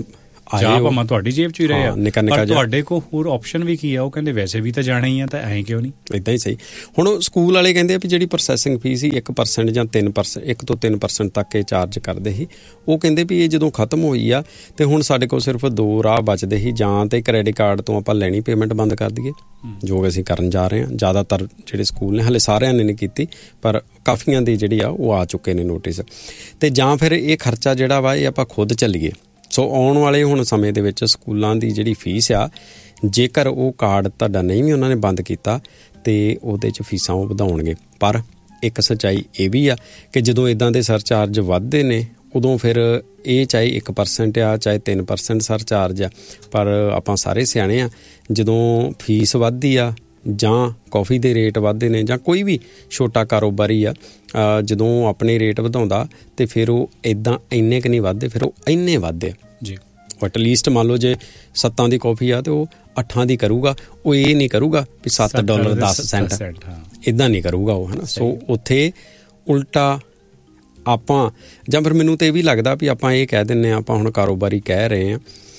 ਜਾਂ ਭਾਵੇਂ ਤੁਹਾਡੀ ਜੇਬ 'ਚ ਹੀ ਰਹੇ ਆ, ਨਿੱਕਾ ਨਿੱਕਾ ਪਰ ਤੁਹਾਡੇ ਕੋਲ ਹੋਰ ਆਪਸ਼ਨ ਵੀ ਕੀ ਆ? ਉਹ ਕਹਿੰਦੇ ਵੈਸੇ ਵੀ ਤਾਂ ਜਾਣਾ ਹੀ ਆ, ਤਾਂ ਐਂ ਕਿਉਂ ਨਹੀਂ? ਇੱਦਾਂ ਹੀ ਸਹੀ। ਹੁਣ ਸਕੂਲ ਵਾਲੇ ਕਹਿੰਦੇ ਆ ਵੀ ਜਿਹੜੀ ਪ੍ਰੋਸੈਸਿੰਗ ਫੀਸ ਸੀ ਇੱਕ ਪਰਸੈਂਟ ਜਾਂ ਤਿੰਨ ਪਰਸੈਂਟ ਇੱਕ ਤੋਂ ਤਿੰਨ ਪਰਸੈਂਟ ਤੱਕ ਇਹ ਚਾਰਜ ਕਰਦੇ ਸੀ। ਉਹ ਕਹਿੰਦੇ ਵੀ ਇਹ ਜਦੋਂ ਖਤਮ ਹੋਈ ਆ ਤੇ ਹੁਣ ਸਾਡੇ ਕੋਲ ਸਿਰਫ ਦੋ ਰਾਹ ਬਚਦੇ ਸੀ, ਜਾਂ ਤੇ ਕ੍ਰੈਡਿਟ ਕਾਰਡ ਤੋਂ ਆਪਾਂ ਲੈਣੀ ਪੇਮੈਂਟ ਬੰਦ ਕਰ ਦਈਏ, ਜੋ ਅਸੀਂ ਕਰਨ ਜਾ ਰਹੇ ਹਾਂ। ਜ਼ਿਆਦਾਤਰ ਜਿਹੜੇ ਸਕੂਲ ਨੇ, ਹਾਲੇ ਸਾਰਿਆਂ ਨੇ ਨਹੀਂ ਕੀਤੀ, ਪਰ ਕਾਫੀਆਂ ਦੀ ਜਿਹੜੀ ਆ ਉਹ ਆ ਚੁੱਕੇ ਨੇ ਨੋਟਿਸ, ਤੇ ਜਾਂ ਫਿਰ ਇਹ ਖਰਚਾ ਜਿਹੜਾ ਵਾ ਇਹ ਆਪਾਂ ਖੁਦ ਚੱਲੀਏ। ਸੋ ਆਉਣ ਵਾਲੇ ਹੁਣ ਸਮੇਂ ਦੇ ਵਿੱਚ ਸਕੂਲਾਂ ਦੀ ਜਿਹੜੀ ਫੀਸ ਆ, ਜੇਕਰ ਉਹ ਕਾਰਡ ਤੁਹਾਡਾ ਨਹੀਂ ਵੀ ਉਹਨਾਂ ਨੇ ਬੰਦ ਕੀਤਾ ਤੇ ਉਹਦੇ 'ਚ ਫੀਸਾਂ ਉਹ ਵਧਾਉਣਗੇ। ਪਰ ਇੱਕ ਸੱਚਾਈ ਇਹ ਵੀ ਆ ਕਿ ਜਦੋਂ ਇੱਦਾਂ ਦੇ ਸਰਚਾਰਜ ਵੱਧਦੇ ਨੇ ਉਦੋਂ ਫਿਰ ਇਹ ਚਾਹੇ ਇੱਕ ਪਰਸੈਂਟ ਆ ਚਾਹੇ ਤਿੰਨ ਪਰਸੈਂਟ ਸਰਚਾਰਜ ਆ, ਪਰ ਆਪਾਂ ਸਾਰੇ ਸਿਆਣੇ ਆ, ਜਦੋਂ ਫੀਸ ਵੱਧਦੀ ਆ ਜਾਂ ਕੌਫੀ ਦੇ ਰੇਟ ਵੱਧਦੇ ਨੇ ਜਾਂ ਕੋਈ ਵੀ ਛੋਟਾ ਕਾਰੋਬਾਰੀ ਆ ਜਦੋਂ ਆਪਣੇ ਰੇਟ ਵਧਾਉਂਦਾ ਤੇ ਫਿਰ ਉਹ ਇੱਦਾਂ ਇੰਨੇ ਕੁ ਨਹੀਂ ਵੱਧਦੇ, ਫਿਰ ਉਹ ਇੰਨੇ ਵੱਧਦੇ ਆ ਜੀ। ਐਟਲੀਸਟ ਮੰਨ ਲਓ ਜੇ ਸੱਤਾਂ ਦੀ ਕੌਫੀ ਆ ਤੇ ਉਹ ਅੱਠਾਂ ਦੀ ਕਰੂਗਾ, ਉਹ ਇਹ ਨਹੀਂ ਕਰੂਗਾ ਵੀ ਸੱਤ ਡਾਲਰ ਦਸ ਸੈਂਟ, ਇੱਦਾਂ ਨਹੀਂ ਕਰੂਗਾ ਉਹ, ਹੈ ਨਾ। ਸੋ ਉੱਥੇ ਉਲਟਾ ਆਪਾਂ, ਜਾਂ ਫਿਰ ਮੈਨੂੰ ਤਾਂ ਇਹ ਵੀ ਲੱਗਦਾ ਵੀ ਆਪਾਂ ਇਹ ਕਹਿ ਦਿੰਦੇ ਹਾਂ, ਆਪਾਂ ਹੁਣ ਕਾਰੋਬਾਰੀ ਕਹਿ ਰਹੇ ਹਾਂ,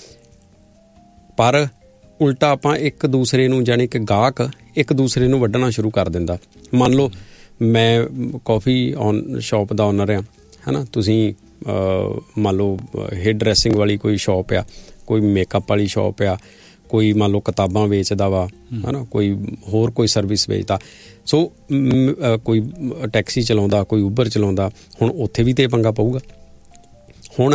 ਪਰ ਉਲਟਾ ਆਪਾਂ ਇੱਕ ਦੂਸਰੇ ਨੂੰ, ਜਾਣੀ ਕਿ ਗਾਹਕ ਇੱਕ ਦੂਸਰੇ ਨੂੰ ਵੱਢਣਾ ਸ਼ੁਰੂ ਕਰ ਦਿੰਦਾ। ਮੰਨ ਲਓ ਮੈਂ coffee on shop the owner ਆ, ਹੈ ਨਾ, ਤੁਸੀਂ ਮੰਨ ਲਓ ਹੇਅਰ ਡਰੈਸਿੰਗ ਵਾਲੀ ਕੋਈ ਸ਼ਾਪ ਆ, ਕੋਈ ਮੇਕਅਪ ਵਾਲੀ ਸ਼ਾਪ ਆ, ਕੋਈ ਮੰਨ ਲਓ ਕਿਤਾਬਾਂ ਵੇਚਦਾ ਵਾ, ਹੈ ਨਾ, ਕੋਈ ਹੋਰ ਕੋਈ ਸਰਵਿਸ ਵੇਚਦਾ। ਸੋ ਕੋਈ ਟੈਕਸੀ ਚਲਾਉਂਦਾ, ਕੋਈ ਉਬਰ ਚਲਾਉਂਦਾ, ਹੁਣ ਉੱਥੇ ਵੀ ਤਾਂ ਪੰਗਾ ਪਊਗਾ। ਹੁਣ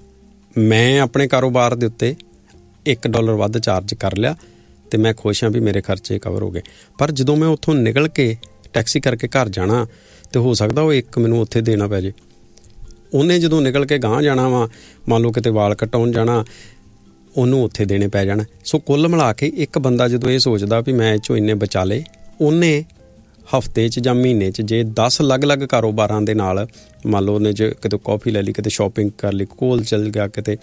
ਮੈਂ ਆਪਣੇ ਕਾਰੋਬਾਰ ਦੇ ਉੱਤੇ ਇੱਕ ਡਾਲਰ ਵੱਧ ਚਾਰਜ ਕਰ ਲਿਆ ਅਤੇ ਮੈਂ ਖੁਸ਼ ਹਾਂ ਵੀ ਮੇਰੇ ਖਰਚੇ ਕਵਰ ਹੋ ਗਏ, ਪਰ ਜਦੋਂ ਮੈਂ ਉੱਥੋਂ ਨਿਕਲ ਕੇ ਟੈਕਸੀ ਕਰਕੇ ਘਰ ਜਾਣਾ ਅਤੇ ਹੋ ਸਕਦਾ ਉਹ ਇੱਕ ਮੈਨੂੰ ਉੱਥੇ ਦੇਣਾ ਪੈ ਜੇ। ਉਹਨੇ ਜਦੋਂ ਨਿਕਲ ਕੇ ਗਾਂਹ ਜਾਣਾ ਵਾ, ਮੰਨ ਲਓ ਕਿਤੇ ਵਾਲ ਕਟਾਉਣ ਜਾਣਾ, ਉਹਨੂੰ ਉੱਥੇ ਦੇਣੇ ਪੈ ਜਾਣ। ਸੋ ਕੁੱਲ ਮਿਲਾ ਕੇ ਇੱਕ ਬੰਦਾ ਜਦੋਂ ਇਹ ਸੋਚਦਾ ਵੀ ਮੈਂ ਇਹ 'ਚੋਂ ਇੰਨੇ ਬਚਾ ਲਏ, ਉਹਨੇ ਹਫ਼ਤੇ 'ਚ ਜਾਂ ਮਹੀਨੇ 'ਚ ਜੇ ਦਸ ਅਲੱਗ-ਅਲੱਗ ਕਾਰੋਬਾਰਾਂ ਦੇ ਨਾਲ, ਮੰਨ ਲਓ ਉਹਨੇ ਜੇ ਕਿਤੇ ਕੌਫੀ ਲੈ ਲਈ, ਕਿਤੇ ਸ਼ਾਪਿੰਗ ਕਰ ਲਈ, ਕੋਲ ਚੱਲ ਗਿਆ, ਕਿਤੇ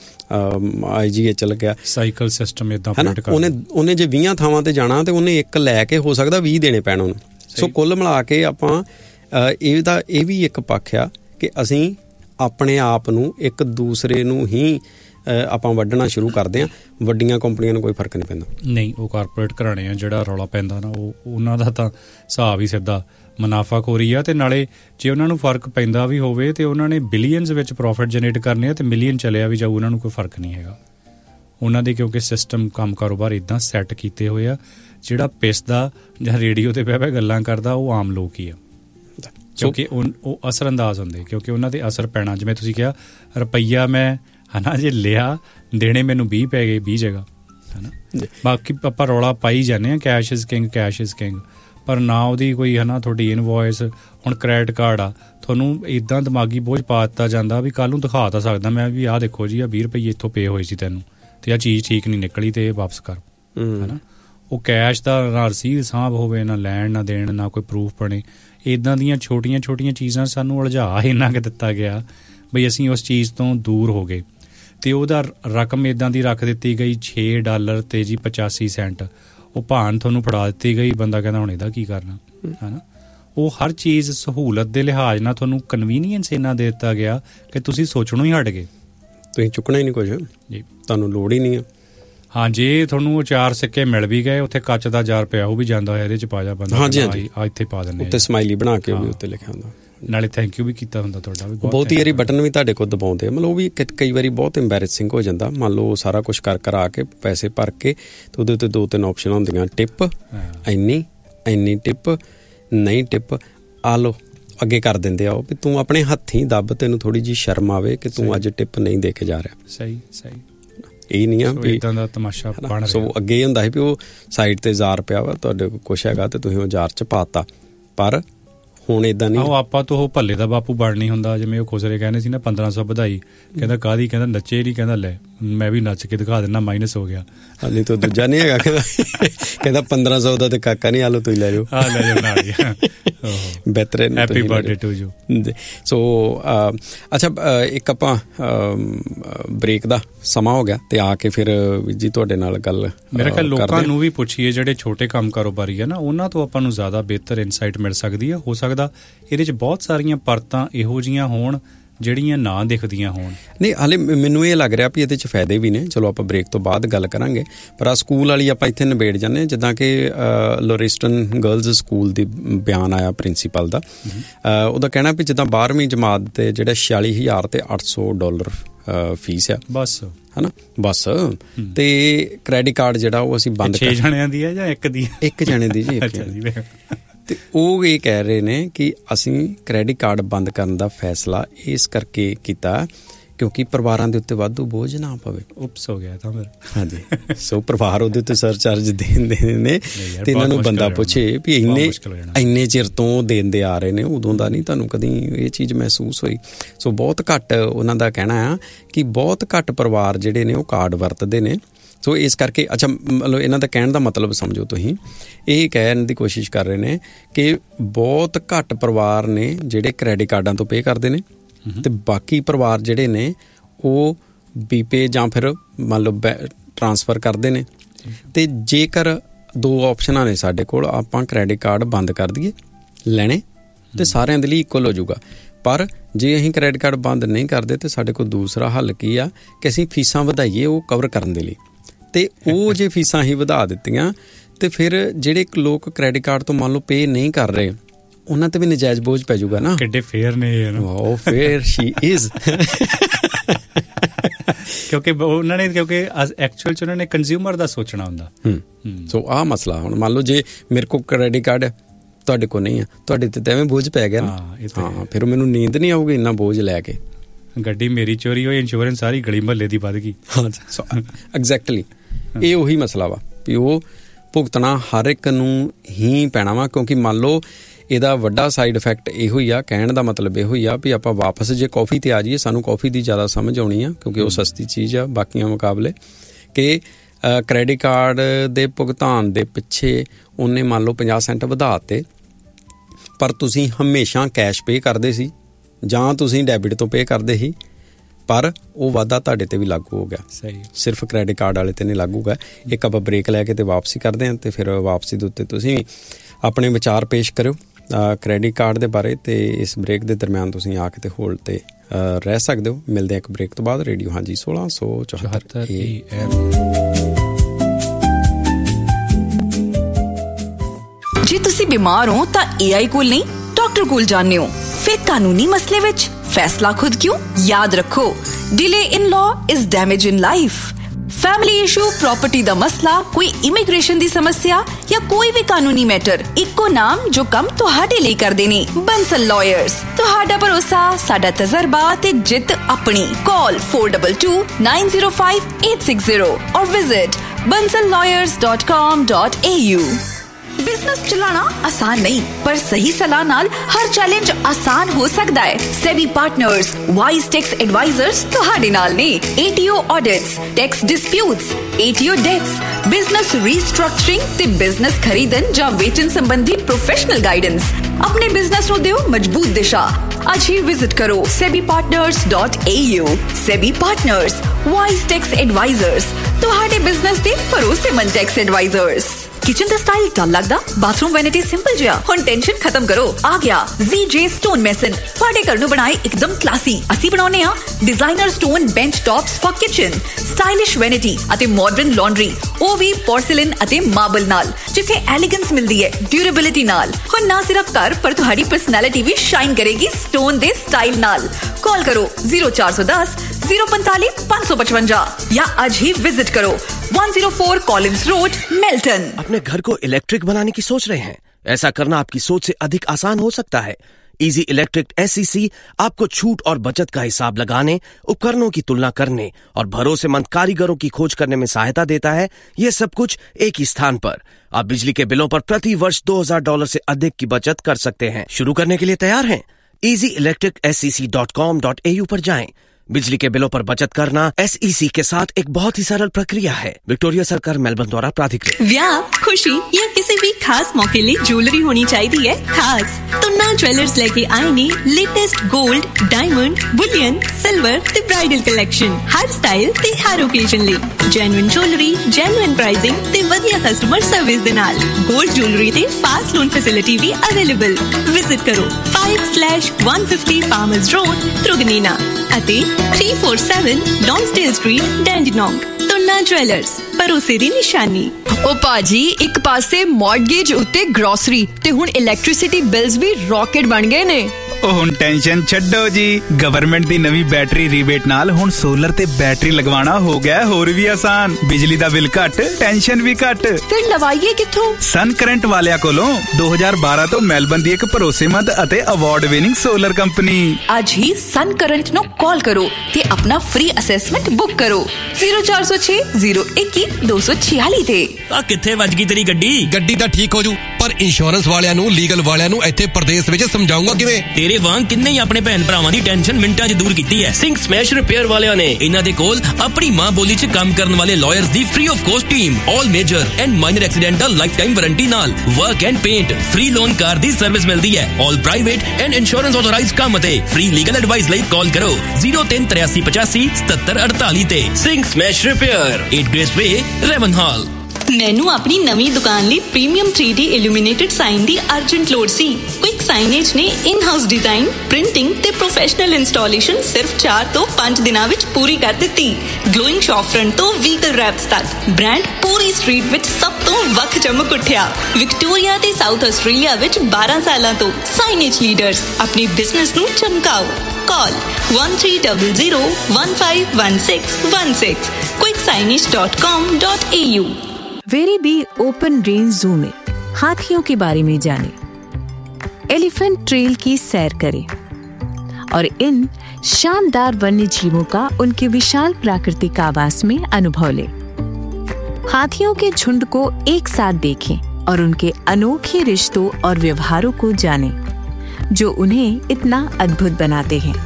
ਆਈ ਜੀ ਏ ਚੱਲ ਗਿਆ, ਸਾਈਕਲ ਸਿਸਟਮ ਇੱਦਾਂ ਹੈ ਨਾ, ਉਹਨੇ ਉਹਨੇ ਜੇ ਵੀਹਾਂ ਥਾਵਾਂ 'ਤੇ ਜਾਣਾ ਅਤੇ ਉਹਨੇ ਇੱਕ ਲੈ ਕੇ ਹੋ ਸਕਦਾ ਵੀਹ ਦੇਣੇ ਪੈਣ ਉਹਨੂੰ। ਸੋ ਕੁੱਲ ਮਿਲਾ ਕੇ ਆਪਾਂ ਇਹਦਾ ਇਹ ਵੀ ਇੱਕ ਪੱਖ ਆ ਕਿ ਅਸੀਂ ਆਪਣੇ ਆਪ ਨੂੰ ਇੱਕ ਦੂਸਰੇ ਨੂੰ ਹੀ ਆਪਾਂ ਵੱਢਣਾ ਸ਼ੁਰੂ ਕਰਦੇ ਹਾਂ। ਵੱਡੀਆਂ ਕੰਪਨੀਆਂ ਨੂੰ ਕੋਈ ਫਰਕ ਨਹੀਂ ਪੈਂਦਾ। ਨਹੀਂ, ਉਹ ਕਾਰਪੋਰੇਟ ਘਰਾਣੇ ਆ, ਜਿਹੜਾ ਰੌਲਾ ਪੈਂਦਾ ਨਾ, ਉਹ ਉਹਨਾਂ ਦਾ ਤਾਂ ਹਿਸਾਬ ਹੀ ਸਿੱਧਾ ਮੁਨਾਫਾਖੋਰੀ ਆ। ਅਤੇ ਨਾਲੇ ਜੇ ਉਹਨਾਂ ਨੂੰ ਫਰਕ ਪੈਂਦਾ ਵੀ ਹੋਵੇ ਅਤੇ ਉਹਨਾਂ ਨੇ ਬਿਲੀਅਨਸ ਵਿੱਚ ਪ੍ਰੋਫਿਟ ਜਨਰੇਟ ਕਰਨੇ ਆ ਅਤੇ ਮਿਲੀਅਨ ਚਲਿਆ ਵੀ ਜਾਊ, ਉਹਨਾਂ ਨੂੰ ਕੋਈ ਫਰਕ ਨਹੀਂ ਹੈਗਾ ਉਹਨਾਂ ਦੇ, ਕਿਉਂਕਿ ਸਿਸਟਮ ਕੰਮ ਕਾਰੋਬਾਰ ਇੱਦਾਂ ਸੈੱਟ ਕੀਤੇ ਹੋਏ ਆ। ਜਿਹੜਾ ਪਿਸਦਾ ਜਾਂ ਰੇਡੀਓ 'ਤੇ ਬਹਿ ਬਹਿ ਗੱਲਾਂ ਕਰਦਾ ਉਹ ਆਮ ਲੋਕ ਹੀ ਆ, ਕਿਉਂਕਿ ਉਹ ਉਹ ਅਸਰ ਅੰਦਾਜ਼ ਹੁੰਦੇ, ਕਿਉਂਕਿ ਉਹਨਾਂ 'ਤੇ ਅਸਰ ਪੈਣਾ। ਜਿਵੇਂ ਤੁਸੀਂ ਕਿਹਾ ਰੁਪਈਆ ਮੈਂ ਹੈ ਨਾ ਜੇ ਲਿਆ, ਦੇਣੇ ਮੈਨੂੰ ਵੀਹ ਪੈ ਗਏ ਵੀਹ ਜਗ੍ਹਾ, ਹੈ ਨਾ। ਬਾਕੀ ਆਪਾਂ ਰੌਲਾ ਪਾਈ ਜਾਂਦੇ ਹਾਂ cash is king, cash is king, ਪਰ ਨਾ ਉਹਦੀ ਕੋਈ ਹੈ ਨਾ ਤੁਹਾਡੀ ਇਨਵੋਇਸ। ਹੁਣ ਕ੍ਰੈਡਿਟ ਕਾਰਡ ਆ, ਤੁਹਾਨੂੰ ਇੱਦਾਂ ਦਿਮਾਗੀ ਬੋਝ ਪਾ ਦਿੱਤਾ ਜਾਂਦਾ ਵੀ ਕੱਲ੍ਹ ਨੂੰ ਦਿਖਾ ਤਾਂ ਸਕਦਾ ਮੈਂ ਵੀ ਆਹ ਦੇਖੋ ਜੀ, ਆਹ ਵੀਹ ਰੁਪਈਏ ਇੱਥੋਂ ਪੇ ਹੋਏ ਸੀ ਤੈਨੂੰ, ਅਤੇ ਆਹ ਚੀਜ਼ ਠੀਕ ਨਹੀਂ ਨਿਕਲੀ ਅਤੇ ਇਹ ਵਾਪਸ ਕਰ, ਹੈ ਨਾ। ਉਹ ਕੈਸ਼ ਦਾ ਨਾ ਰਸੀਦ ਸਾਂਭ ਹੋਵੇ, ਨਾ ਲੈਣ ਨਾ ਦੇਣ, ਨਾ ਕੋਈ ਪ੍ਰੂਫ ਬਣੇ। ਇੱਦਾਂ ਦੀਆਂ ਛੋਟੀਆਂ ਛੋਟੀਆਂ ਚੀਜ਼ਾਂ ਸਾਨੂੰ ਉਲਝਾ ਇੰਨਾ ਕੁ ਦਿੱਤਾ ਗਿਆ ਬਈ ਅਸੀਂ ਉਸ ਚੀਜ਼ ਤੋਂ ਦੂਰ ਹੋ ਗਏ। ਅਤੇ ਉਹਦਾ ਰਕਮ ਇੱਦਾਂ ਦੀ ਰੱਖ ਦਿੱਤੀ ਗਈ ਛੇ ਡਾਲਰ ਅਤੇ ਜੀ ਪਚਾਸੀ ਸੈਂਟ, ਉਹ ਭਾਨ ਤੁਹਾਨੂੰ ਫੜਾ ਦਿੱਤੀ ਗਈ। ਬੰਦਾ ਕਹਿੰਦਾ ਹੁਣ ਇਹਦਾ ਕੀ ਕਰਨਾ, ਹੈ ਨਾ। ਉਹ ਹਰ ਚੀਜ਼ ਸਹੂਲਤ ਦੇ ਲਿਹਾਜ਼ ਨਾਲ ਤੁਹਾਨੂੰ ਕਨਵੀਨੀਅੰਸ ਇੰਨਾ ਦੇ ਦਿੱਤਾ ਗਿਆ ਕਿ ਤੁਸੀਂ ਸੋਚਣੋਂ ਹੀ ਹਟ ਗਏ, ਤੁਸੀਂ ਚੁੱਕਣਾ ਹੀ ਨਹੀਂ ਕੁਝ ਜੀ, ਤੁਹਾਨੂੰ ਲੋੜ ਹੀ ਨਹੀਂ ਆ। ਹਾਂ, ਜੇ ਤੁਹਾਨੂੰ ਉਹ ਚਾਰ ਸਿੱਕੇ ਮਿਲ ਵੀ ਗਏ, ਉੱਥੇ ਕੱਚ ਦਾ ਜਾਰ ਪਿਆ ਉਹ ਵੀ ਜਾਂਦਾ ਹੋਇਆ, ਇਹਦੇ 'ਚ ਪਾ ਜਾ ਬੰਦਾ, ਹਾਂਜੀ ਹਾਂਜੀ ਆ ਇੱਥੇ ਪਾ ਦਿੰਦੇ, ਉੱਤੇ ਸਮਾਈਲੀ ਬਣਾ ਕੇ ਉਹ ਵੀ ਉੱਤੇ ਲਿਖਿਆ ਹੁੰਦਾ, ਨਾਲੇ ਥੈਂਕ ਯੂ ਵੀ ਕੀਤਾ ਹੁੰਦਾ ਤੁਹਾਡਾ ਵੀ। ਬਹੁਤ ਹੀ ਵਾਰੀ ਬਟਨ ਵੀ ਤੁਹਾਡੇ ਕੋਲ ਦਬਾਉਂਦੇ, ਮਤਲਬ ਉਹ ਵੀ ਕਈ ਵਾਰੀ ਬਹੁਤ ਇੰਬੈਰਸਿੰਗ ਹੋ ਜਾਂਦਾ। ਮੰਨ ਲਓ ਸਾਰਾ ਕੁਛ ਕਰ ਕਰਾ ਕੇ ਪੈਸੇ ਭਰ ਕੇ ਅਤੇ ਉਹਦੇ ਉੱਤੇ ਦੋ ਤਿੰਨ ਆਪਸ਼ਨ ਹੁੰਦੀਆਂ, ਟਿਪ ਇੰਨੀ, ਇੰਨੀ ਟਿਪ, ਨਹੀਂ ਟਿਪ, ਆ ਲਓ ਅੱਗੇ ਕਰ ਦਿੰਦੇ ਆ ਉਹ ਵੀ ਤੂੰ ਆਪਣੇ ਹੱਥੀਂ ਦੱਬ, ਤੈਨੂੰ ਥੋੜ੍ਹੀ ਜਿਹੀ ਸ਼ਰਮ ਆਵੇ ਕਿ ਤੂੰ ਅੱਜ ਟਿਪ ਨਹੀਂ ਦੇ ਕੇ ਜਾ ਰਿਹਾ। ਸਹੀ ਸਹੀ, ਇਹ ਨਹੀਂ ਆ ਵੀ ਇੱਦਾਂ ਦਾ ਤਮਾਸ਼ਾ ਬਣ ਰਿਹਾ। ਸੋ ਅੱਗੇ ਇਹ ਹੁੰਦਾ ਸੀ ਵੀ ਉਹ ਸਾਈਡ 'ਤੇ ਹਜ਼ਾਰ ਰੁਪਇਆ ਵਾ, ਤੁਹਾਡੇ ਕੋਲ ਕੁਛ ਹੈਗਾ ਅਤੇ ਤੁਸੀਂ ਉਹ ਹਜ਼ਾਰ 'ਚ ਪਾ ਤਾ, ਪਰ ਹੁਣ ਇੱਦਾਂ ਨਹੀਂ। ਉਹ ਆਪਾਂ ਤੋਂ ਉਹ ਭੱਲੇ ਦਾ ਬਾਪੂ ਬਣ ਨਹੀਂ ਹੁੰਦਾ। ਜਿਵੇਂ ਉਹ ਖੁਸਰੇ ਕਹਿੰਦੇ ਸੀ ਨਾ ਪੰਦਰਾਂ ਸੌ ਵਧਾਈ, ਕਹਿੰਦਾ ਕਾਹਦੀ, ਕਹਿੰਦਾ ਨੱਚੇ ਨਹੀਂ, ਕਹਿੰਦਾ ਲੈ ਮੈਂ ਵੀ ਨੱਚ ਕੇ ਦਿਖਾ ਦਿੰਦਾ, ਮਾਈਨਸ ਹੋ ਗਿਆ। ਹਾਲੇ ਤਾਂ ਦੂਜਾ ਨਹੀਂ ਹੈਗਾ, ਕਹਿੰਦਾ ਕਹਿੰਦਾ ਪੰਦਰਾਂ ਸੌ ਦਾ ਤੇ ਕਾਕਾ ਨਹੀਂ, ਆਲੋ ਤੁਸੀਂ ਲੈ ਜਾਓ, ਹਾਂ ਲੈ ਜਾਓ ਨਾਲ, ਬਿਹਤਰ ਹੈ। Happy birthday to you. ਸੋ ਅੱਛਾ, ਇੱਕ ਆਪਾਂ ਬ੍ਰੇਕ ਦਾ ਸਮਾਂ ਹੋ ਗਿਆ ਅਤੇ ਆ ਕੇ ਫਿਰ ਜੀ ਤੁਹਾਡੇ ਨਾਲ ਗੱਲ ਮੇਰੇ ਖਿਆਲ ਲੋਕਾਂ ਨੂੰ ਵੀ ਪੁੱਛੀਏ, ਜਿਹੜੇ ਛੋਟੇ ਕੰਮ ਕਾਰੋਬਾਰੀ ਆ ਨਾ, ਉਹਨਾਂ ਤੋਂ ਆਪਾਂ ਨੂੰ ਜ਼ਿਆਦਾ ਬਿਹਤਰ ਇਨਸਾਈਟ ਮਿਲ ਸਕਦੀ ਆ। ਹੋ ਸਕਦਾ ਇਹਦੇ 'ਚ ਬਹੁਤ ਸਾਰੀਆਂ ਪਰਤਾਂ ਇਹੋ ਜਿਹੀਆਂ ਹੋਣ ਜਿਹੜੀਆਂ ਨਾ ਦਿਖਦੀਆਂ ਹੋਣ? ਨਹੀਂ, ਹਾਲੇ ਮੈਨੂੰ ਇਹ ਲੱਗ ਰਿਹਾ ਵੀ ਇਹਦੇ 'ਚ ਫਾਇਦੇ ਵੀ ਨੇ। ਚਲੋ ਆਪਾਂ ਬ੍ਰੇਕ ਤੋਂ ਬਾਅਦ ਗੱਲ ਕਰਾਂਗੇ, ਪਰ ਆ ਸਕੂਲ ਵਾਲੀ ਆਪਾਂ ਇੱਥੇ ਨਿਬੇੜ ਜਾਂਦੇ ਹਾਂ। ਜਿੱਦਾਂ ਕਿ ਲੋਰਿਸਟਨ ਗਰਲਜ਼ ਸਕੂਲ ਦੀ ਬਿਆਨ ਆਇਆ ਪ੍ਰਿੰਸੀਪਲ ਦਾ, ਉਹਦਾ ਕਹਿਣਾ ਵੀ ਜਿੱਦਾਂ ਬਾਰ੍ਹਵੀਂ ਜਮਾਤ ਦੇ ਜਿਹੜੇ ਛਿਆਲੀ ਹਜ਼ਾਰ ਤੇ ਅੱਠ ਸੌ ਡਾਲਰ ਫੀਸ ਆ ਬਸ, ਹੈ ਨਾ, ਬਸ। ਤੇ ਕ੍ਰੈਡਿਟ ਕਾਰਡ ਜਿਹੜਾ ਉਹ ਅਸੀਂ ਬੰਦ ਛੇ ਜਣਿਆਂ ਦੀ ਹੈ ਜਾਂ ਇੱਕ ਦੀ? ਇੱਕ ਜਣੇ ਦੀ ਜੀ। ਤੇ ਉਹ ਇਹ ਕਹਿ ਰਹੇ ਨੇ ਕਿ ਅਸੀਂ ਕ੍ਰੈਡਿਟ ਕਾਰਡ ਬੰਦ ਕਰਨ ਦਾ ਫੈਸਲਾ ਇਸ ਕਰਕੇ ਕੀਤਾ ਕਿਉਂਕਿ ਪਰਿਵਾਰਾਂ ਦੇ ਉੱਤੇ ਵਾਧੂ ਬੋਝ ਨਾ ਪਵੇ। ਉਪਸ ਹੋ ਗਿਆ ਤਾਂ ਫਿਰ। ਹਾਂਜੀ, ਸੋ ਪਰਿਵਾਰ ਉਹਦੇ ਉੱਤੇ ਸਰਚਾਰਜ ਦੇਂਦੇ ਨੇ ਤੇ ਇਹਨਾਂ ਨੂੰ ਬੰਦਾ ਪੁੱਛੇ ਵੀ ਇੰਨੇ ਇੰਨੇ ਚਿਰ ਤੋਂ ਦੇਂਦੇ ਆ ਰਹੇ ਨੇ, ਉਦੋਂ ਦਾ ਨਹੀਂ ਤੁਹਾਨੂੰ ਕਦੀ ਇਹ ਚੀਜ਼ ਮਹਿਸੂਸ ਹੋਈ? ਸੋ ਬਹੁਤ ਘੱਟ ਉਹਨਾਂ ਦਾ ਕਹਿਣਾ ਆ ਕਿ ਬਹੁਤ ਘੱਟ ਪਰਿਵਾਰ ਜਿਹੜੇ ਨੇ ਉਹ ਕਾਰਡ ਵਰਤਦੇ ਨੇ। ਸੋ ਇਸ ਕਰਕੇ ਅੱਛਾ, ਮਤਲਬ ਇਹਨਾਂ ਦਾ ਕਹਿਣ ਦਾ ਮਤਲਬ ਸਮਝੋ ਤੁਸੀਂ, ਇਹ ਕਹਿਣ ਦੀ ਕੋਸ਼ਿਸ਼ ਕਰ ਰਹੇ ਨੇ ਕਿ ਬਹੁਤ ਘੱਟ ਪਰਿਵਾਰ ਨੇ ਜਿਹੜੇ ਕ੍ਰੈਡਿਟ ਕਾਰਡਾਂ ਤੋਂ ਪੇ ਕਰਦੇ ਨੇ ਤੇ ਬਾਕੀ ਪਰਿਵਾਰ ਜਿਹੜੇ ਨੇ ਉਹ ਬੀਪੇ ਜਾਂ ਫਿਰ ਮੰਨ ਲਓ ਟਰਾਂਸਫਰ ਕਰਦੇ ਨੇ। ਤੇ ਜੇਕਰ ਦੋ ਆਪਸ਼ਨਾਂ ਨੇ ਸਾਡੇ ਕੋਲ, ਆਪਾਂ ਕ੍ਰੈਡਿਟ ਕਾਰਡ ਬੰਦ ਕਰ ਦਈਏ ਲੈਣੇ ਤੇ ਸਾਰਿਆਂ ਦੇ ਲਈ ਇਕੁਅਲ ਹੋ ਜਾਊਗਾ। ਪਰ ਜੇ ਅਸੀਂ ਕ੍ਰੈਡਿਟ ਕਾਰਡ ਬੰਦ ਨਹੀਂ ਕਰਦੇ ਤੇ ਸਾਡੇ ਕੋਲ ਦੂਸਰਾ ਹੱਲ ਕੀ ਆ ਕਿ ਅਸੀਂ ਫੀਸਾਂ ਵਧਾਈਏ ਉਹ ਕਵਰ ਕਰਨ ਦੇ ਲਈ। ਤੇ ਉਹ ਜੇ ਫੀਸਾਂ ਹੀ ਵਧਾ ਦਿੱਤੀਆਂ ਤੇ ਫਿਰ ਜਿਹੜੇ ਲੋਕ ਕ੍ਰੈਡਿਟ ਕਾਰਡ ਤੋਂ ਮੰਨ ਲਓ ਪੇ ਨਹੀਂ ਕਰ ਰਹੇ ਉਹਨਾਂ ਤੇ ਵੀ ਨਜਾਇਜ਼ ਬੋਝ ਪੈ ਜਾਊਗਾ ਨਾ। ਕਿੱਡੇ ਫੇਅਰ ਨੇ ਇਹ, ਵਾਓ ਫੇਅਰ ਸ਼ੀ ਇਜ਼। ਕਿਉਂਕਿ ਉਹਨਾਂ ਨੇ ਕਿਉਂਕਿ ਐਕਚੁਅਲ ਚ ਉਹਨਾਂ ਨੇ ਕੰਜ਼ਿਊਮਰ ਦਾ ਸੋਚਣਾ ਹੁੰਦਾ। ਸੋ ਆਹ ਮਸਲਾ ਹੁਣ ਮੰਨ ਲਓ ਜੇ ਮੇਰੇ ਕੋਲ ਕ੍ਰੈਡਿਟ ਕਾਰਡ ਤੁਹਾਡੇ ਕੋਲ ਨਹੀਂ ਆ, ਤੁਹਾਡੇ ਤੇ ਤਾਂ ਐਵੇਂ ਬੋਝ ਪੈ ਗਿਆ ਨਾ। ਹਾਂ, ਫਿਰ ਮੈਨੂੰ ਨੀਂਦ ਨਹੀਂ ਆਊਗੀ ਇੰਨਾ ਬੋਝ ਲੈ ਕੇ। ਗੱਡੀ ਮੇਰੀ ਚੋਰੀ ਹੋਈ, ਇੰਸ਼ੋਰੈਂਸ ਸਾਰੀ ਗਲੀ ਮਹੱਲੇ ਦੀ ਵੱਧ ਗਈ। ਹਾਂ, ਸੋ ਐਗਜ਼ੈਕਟਲੀ ਇਹ ਉਹੀ ਮਸਲਾ ਵਾ ਵੀ ਉਹ ਭੁਗਤਣਾ ਹਰ ਇੱਕ ਨੂੰ ਹੀ ਪੈਣਾ ਵਾ। ਕਿਉਂਕਿ ਮੰਨ ਲਓ ਇਹਦਾ ਵੱਡਾ ਸਾਈਡ ਇਫੈਕਟ ਇਹੋ ਹੀ ਆ, ਕਹਿਣ ਦਾ ਮਤਲਬ ਇਹੋ ਹੀ ਆ ਵੀ ਆਪਾਂ ਵਾਪਸ ਜੇ ਕੌਫੀ ਤੇ ਆ ਜਾਈਏ, ਸਾਨੂੰ ਕੌਫੀ ਦੀ ਜ਼ਿਆਦਾ ਸਮਝ ਆਉਣੀ ਆ ਕਿਉਂਕਿ ਉਹ ਸਸਤੀ ਚੀਜ਼ ਆ ਬਾਕੀਆਂ ਮੁਕਾਬਲੇ। ਕਿ ਕ੍ਰੈਡਿਟ ਕਾਰਡ ਦੇ ਭੁਗਤਾਨ ਦੇ ਪਿੱਛੇ ਉਹਨੇ ਮੰਨ ਲਓ ਪੰਜਾਹ ਸੈਂਟ ਵਧਾ ਦਿੱਤੇ, ਪਰ ਤੁਸੀਂ ਹਮੇਸ਼ਾ ਕੈਸ਼ ਪੇ ਕਰਦੇ ਸੀ ਜਾਂ ਤੁਸੀਂ ਡੈਬਿਟ ਤੋਂ ਪੇ ਕਰਦੇ ਸੀ, ਪਰ ਉਹ ਵਾਧਾ ਤੁਹਾਡੇ ਤੇ ਵੀ ਲਾਗੂ ਹੋ ਗਿਆ। ਸਹੀ, ਸਿਰਫ ਕ੍ਰੈਡਿਟ ਕਾਰਡ ਵਾਲੇ ਤੇ ਨਹੀਂ ਲਾਗੂ ਹੋਗਾ। ਇੱਕ ਆਪਾਂ ਬ੍ਰੇਕ ਲੈ ਕੇ ਤੇ ਵਾਪਸੀ ਕਰਦੇ ਹਾਂ ਤੇ ਫਿਰ ਵਾਪਸੀ ਦੇ ਉੱਤੇ ਤੁਸੀਂ ਆਪਣੇ ਵਿਚਾਰ ਪੇਸ਼ ਕਰਿਓ ਕ੍ਰੈਡਿਟ ਕਾਰਡ ਦੇ ਬਾਰੇ। ਤੇ ਇਸ ਬ੍ਰੇਕ ਦੇ ਦਰਮਿਆਨ ਤੁਸੀਂ ਆ ਕੇ ਤੇ ਹੋਲਡ ਤੇ ਰਹਿ ਸਕਦੇ ਹੋ। ਮਿਲਦੇ ਹਾਂ ਇੱਕ ਬ੍ਰੇਕ ਤੋਂ ਬਾਅਦ। ਰੇਡੀਓ ਹਾਂਜੀ ਸੋਲਾਂ ਸੌ ਚੌਹੱਤਰ ਏ ਐਮ। ਜੇ ਤੁਸੀਂ ਬਿਮਾਰ ਹੋ ਤਾਂ ਏ ਆਈ ਕੋਲ ਨਹੀਂ ਡਾਕਟਰ ਕੋਲ ਜਾਂਦੇ ਹੋ। ਫਿਰ ਕਾਨੂੰਨੀ ਮਸਲੇ ਵਿੱਚ फैसला खुद क्यों? याद रखो, delay in law is damage in life. Family issue, property दा मसला, कोई इमिग्रेशन दी समस्या या कोई भी कानूनी मैटर, इक्को नाम जो कम तुहाडे लिए करदे ने, बंसल लॉयर्स। तुहाडा भरोसा, साडा तजर्बा ते जित अपनी। Call four to to nine zero five eight six zero और visit bansal lawyers dot com dot a u। Business चलाना आसान नहीं, पर सही सलाह नाल हर चैलेंज आसान हो सकता है। SEBI partners wise tax advisers तुहाडे नाल ने। ATO audits, tax disputes, ATO dates, business restructuring ते बिजनेस खरीदन जां वेचन संबंधी प्रोफेशनल गाइडेंस। अपने बिजनेस नूं दिओ मजबूत दिशा। आज ही विजिट करो SEBI partners dot A you. SEBI partners wise tax advisers, तुहाडे बिजनेस दे भरोसेमंद टैक्स एडवाइजर्स। किचन दा स्टाइल डल लगदा? बाथरूम वैनिटी सिंपल जिहा? हुण टेंशन खत्म करो, आ गया जी जे स्टोन मेसन। तुहाडे घर नूं बनाए एकदम क्लासी। असीं बनाउने आ designer stone bench tops for kitchen, stylish vanity अते मॉडर्न लॉन्ड्री, ਉਹ ਵੀ ਪੋਰਸਿਲਨ ਅਤੇ ਮਾਰਬਲ ਨਾਲ, ਜਿੱਥੇ ਐਲੀਗੈਂਸ ਮਿਲਦੀ ਹੈ ਡਿਊਰੇਬਿਲਿਟੀ ਨਾਲ। ਹੁਣ ਨਾ ਸਿਰਫ ਘਰ ਪਰ ਤੁਹਾਡੀ ਪਰਸਨੈਲਿਟੀ ਵੀ ਸ਼ਾਈਨ ਕਰੇਗੀ ਸਟੋਨ ਦੇ स्टाइल नाल। कॉल करो जीरो चार सौ दस जीरो पैंतालीस पाँच सौ पचवंजा या आज ही विजिट करो one zero four Collins road, मेल्टन। अपने घर को इलेक्ट्रिक बनाने की सोच रहे हैं? ऐसा करना आपकी सोच से अधिक आसान हो सकता है। इजी इलेक्ट्रिक एस सी सी आपको छूट और बचत का हिसाब लगाने, उपकरणों की तुलना करने और भरोसेमंद कारीगरों की खोज करने में सहायता देता है। ये सब कुछ एक ही स्थान पर। आप बिजली के बिलों पर प्रति वर्ष दो हजार डॉलर से अधिक की बचत कर सकते हैं। शुरू करने के लिए तैयार हैं? Easy electric S C C dot com dot A you पर जाएं। बिजली के बिलों पर बचत करना एसईसी के साथ एक बहुत ही सरल प्रक्रिया है। विक्टोरिया सरकार मेलबर्न द्वारा प्राधिकृत। ਵਿਆਹ, ਖੁਸ਼ੀ ਜਾਂ ਕਿਸੇ ਵੀ ਖਾਸ ਮੌਕੇ ਲਈ ਜੁਐਲਰੀ ਹੋਣੀ ਚਾਹੀਦੀ ਹੈ ਖਾਸ। ਤੁੰਨਾ ਜੁਐਲਰਸ ਲੈ ਕੇ ਆਏ ਨੇ ਲੇਟੈਸਟ 골ਡ, ਡਾਇਮੰਡ, ਬੁਲੀਅਨ, ਸਿਲਵਰ ਤੇ ਬ੍ਰਾਈਡਲ ਕਲੈਕਸ਼ਨ। ਹਰ ਸਟਾਈਲ ਤੇ ਹਰ ਓਕੇਜ਼ਨ ਲਈ ਜੈਨੂਇਨ ਜੁਐਲਰੀ, ਜੈਨੂਇਨ ਪ੍ਰਾਈਸਿੰਗ ਤੇ ਵਧੀਆ ਕਸਟਮਰ ਸਰਵਿਸ ਦੇ ਨਾਲ 골ਡ ਜੁਐਲਰੀ ਤੇ ਫਾਸਟ ਲੋਨ ਫੈਸਿਲਿਟੀ ਵੀ ਅਵੇਲੇਬਲ। ਵਿਜ਼ਿਟ ਕਰੋ five slash one fifty Palmers Road, Truganina ਅਤੇ three forty-seven Lonsdale Street, Dandenong। Tuna jewellers, ਭਰੋਸੇ ਦੀ ਨਿਸ਼ਾਨੀ। ਉਹ ਭਾਜੀ, ਇੱਕ ਪਾਸੇ ਮੌਰਗੇਜ ਉੱਤੇ ਗਰੋਸਰੀ ਤੇ ਹੁਣ ਇਲੈਕਟ੍ਰਿਸਿਟੀ ਬਿਲਸ ਵੀ ਰਾਕਟ ਬਣ ਗਏ ਨੇ। ਉਹ ਹੁਣ ਟੈਨਸ਼ਨ ਛੱਡੋ ਜੀ, ਗਵਰਨਮੈਂਟ ਦੀ ਨਵੀਂ ਬੈਟਰੀ ਰੀਬੇਟ ਨਾਲ ਹੁਣ ਸੋਲਰ ਤੇ ਬੈਟਰੀ ਲਗਵਾਉਣਾ ਹੋ ਗਿਆ ਹੋਰ ਵੀ ਆਸਾਨ। ਬਿਜਲੀ ਦਾ ਬਿੱਲ ਘੱਟ, ਟੈਨਸ਼ਨ ਵੀ ਘੱਟ। ਫਿਰ ਲਵਾਈਏ ਕਿੱਥੋਂ? ਸਨ ਕਰੰਟ ਵਾਲਿਆਂ ਕੋਲੋਂ ਦੋ ਹਜ਼ਾਰ ਬਾਰਾਂ ਤੋਂ ਮੈਲਬਨ ਦੀ ਇੱਕ ਭਰੋਸੇਮੰਦ ਅਤੇ ਅਵਾਰਡ ਵਿਨਿੰਗ ਸੋਲਰ ਕੰਪਨੀ। ਅੱਜ ਹੀ ਸਨ ਕਰੰਟ ਨੂੰ ਕਾਲ ਕਰੋ ਤੇ ਆਪਣਾ ਫ੍ਰੀ ਅਸੈਸਮੈਂਟ ਬੁੱਕ ਕਰੋ zero four zero six zero two one two four six ਤੇ। ਆ ਕਿੱਥੇ ਵੱਜ ਗਈ ਤੇਰੀ ਗੱਡੀ? ਗੱਡੀ ਤਾਂ ਠੀਕ ਹੋ ਜੂ, ਪਰ ਇੰਸ਼ੋਰੈਂਸ ਵਾਲਿਆਂ ਨੂੰ, ਲੀਗਲ ਵਾਲਿਆਂ ਨੂੰ ਇੱਥੇ ਪ੍ਰਦੇਸ਼ ਵਿੱਚ ਸਮਝਾਉਂਗਾ ਕਿਵੇਂ? ਤੇਰੇ ਵਾਂਗ ਕਿੰਨੇ ਹੀ ਆਪਣੇ ਭੈਣ ਭਰਾਵਾਂ ਦੀ ਟੈਨਸ਼ਨ ਮਿੰਟਾਂ 'ਚ ਦੂਰ ਕੀਤੀ ਹੈ। ਸਿੰਘ ਸਮੈਸ਼ ਰਿਪੇਅਰ ਵਾਲਿਆਂ ਨੇ ਇਹਨਾਂ ਦੇ ਕੋਲ ਆਪਣੀ ਮਾਂ ਬੋਲੀ 'ਚ ਕੰਮ ਕਰਨ ਵਾਲੇ lawyers the free of cost team, all major and minor accidental life time warranty ਨਾਲ work and paint, free loan car the service ਮਿਲਦੀ ਹੈ। ਆਲ ਪ੍ਰਾਈਵੇਟ ਐਂਡ ਇੰਸ਼ੋਰੈਂਸ ਆਥੋਰਾਈਜ਼ਡ ਕੰਮ ਅਤੇ ਫ੍ਰੀ ਲੀਗਲ ਐਡਵਾਈਸ ਲਈ ਕਾਲ ਕਰੋ zero three three eight five seven seven eight eight ਤੇ। Singh smash repair, eight Grace Way, ਰੈਵਨਹਾਲ। ਮੈਨੂੰ ਆਪਣੀ ਨਵੀਂ ਦੁਕਾਨ ਲਈ premium three D illuminated sign ਦੀ ਅਰਜੈਂਟ ਲੋੜ ਸੀ। ਕੁਇਕ ਸਾਈਨੇਜ ਨੇ ਇਨ ਹਾਊਸ ਡਿਜ਼ਾਈਨ, ਪ੍ਰਿੰਟਿੰਗ ਤੇ ਪ੍ਰੋਫੈਸ਼ਨਲ ਇੰਸਟਾਲੇਸ਼ਨ ਸਿਰਫ ਚਾਰ ਤੋਂ ਪੰਜ ਦਿਨਾਂ ਵਿੱਚ ਪੂਰੀ ਕਰ ਦਿੱਤੀ। ਗਲੋਇੰਗ ਸ਼ੌਪ ਫਰੰਟ ਤੋਂ ਵਹੀਕਲ ਰੈਪਸ ਤੱਕ ਬ੍ਰਾਂਡ ਪੂਰੀ ਸਟਰੀਟ ਵਿੱਚ ਸਭ ਤੋਂ ਵੱਖ ਚਮਕ ਉੱਠਿਆ। ਵਿਕਟੋਰੀਆ ਤੇ ਸਾਊਥ ਆਸਟ੍ਰੇਲੀਆ ਵਿੱਚ ਬਾਰਾਂ ਸਾਲਾਂ ਤੋਂ ਸਾਈਨੇਜ ਲੀਡਰਸ। ਆਪਣੀ ਬਿਜ਼ਨਸ ਨੂੰ ਚਮਕਾਓ। Call one three zero zero one five one six one six quick signage dot com dot a u। Very be open range जू में हाथियों के बारे में जाने, एलिफेंट ट्रेल की सैर करें और इन शानदार वन्य जीवों का उनके विशाल प्राकृतिक आवास में अनुभव लें। हाथियों के झुंड को एक साथ देखें और उनके अनोखे रिश्तों और व्यवहारों को जानें जो उन्हें इतना अद्भुत बनाते हैं।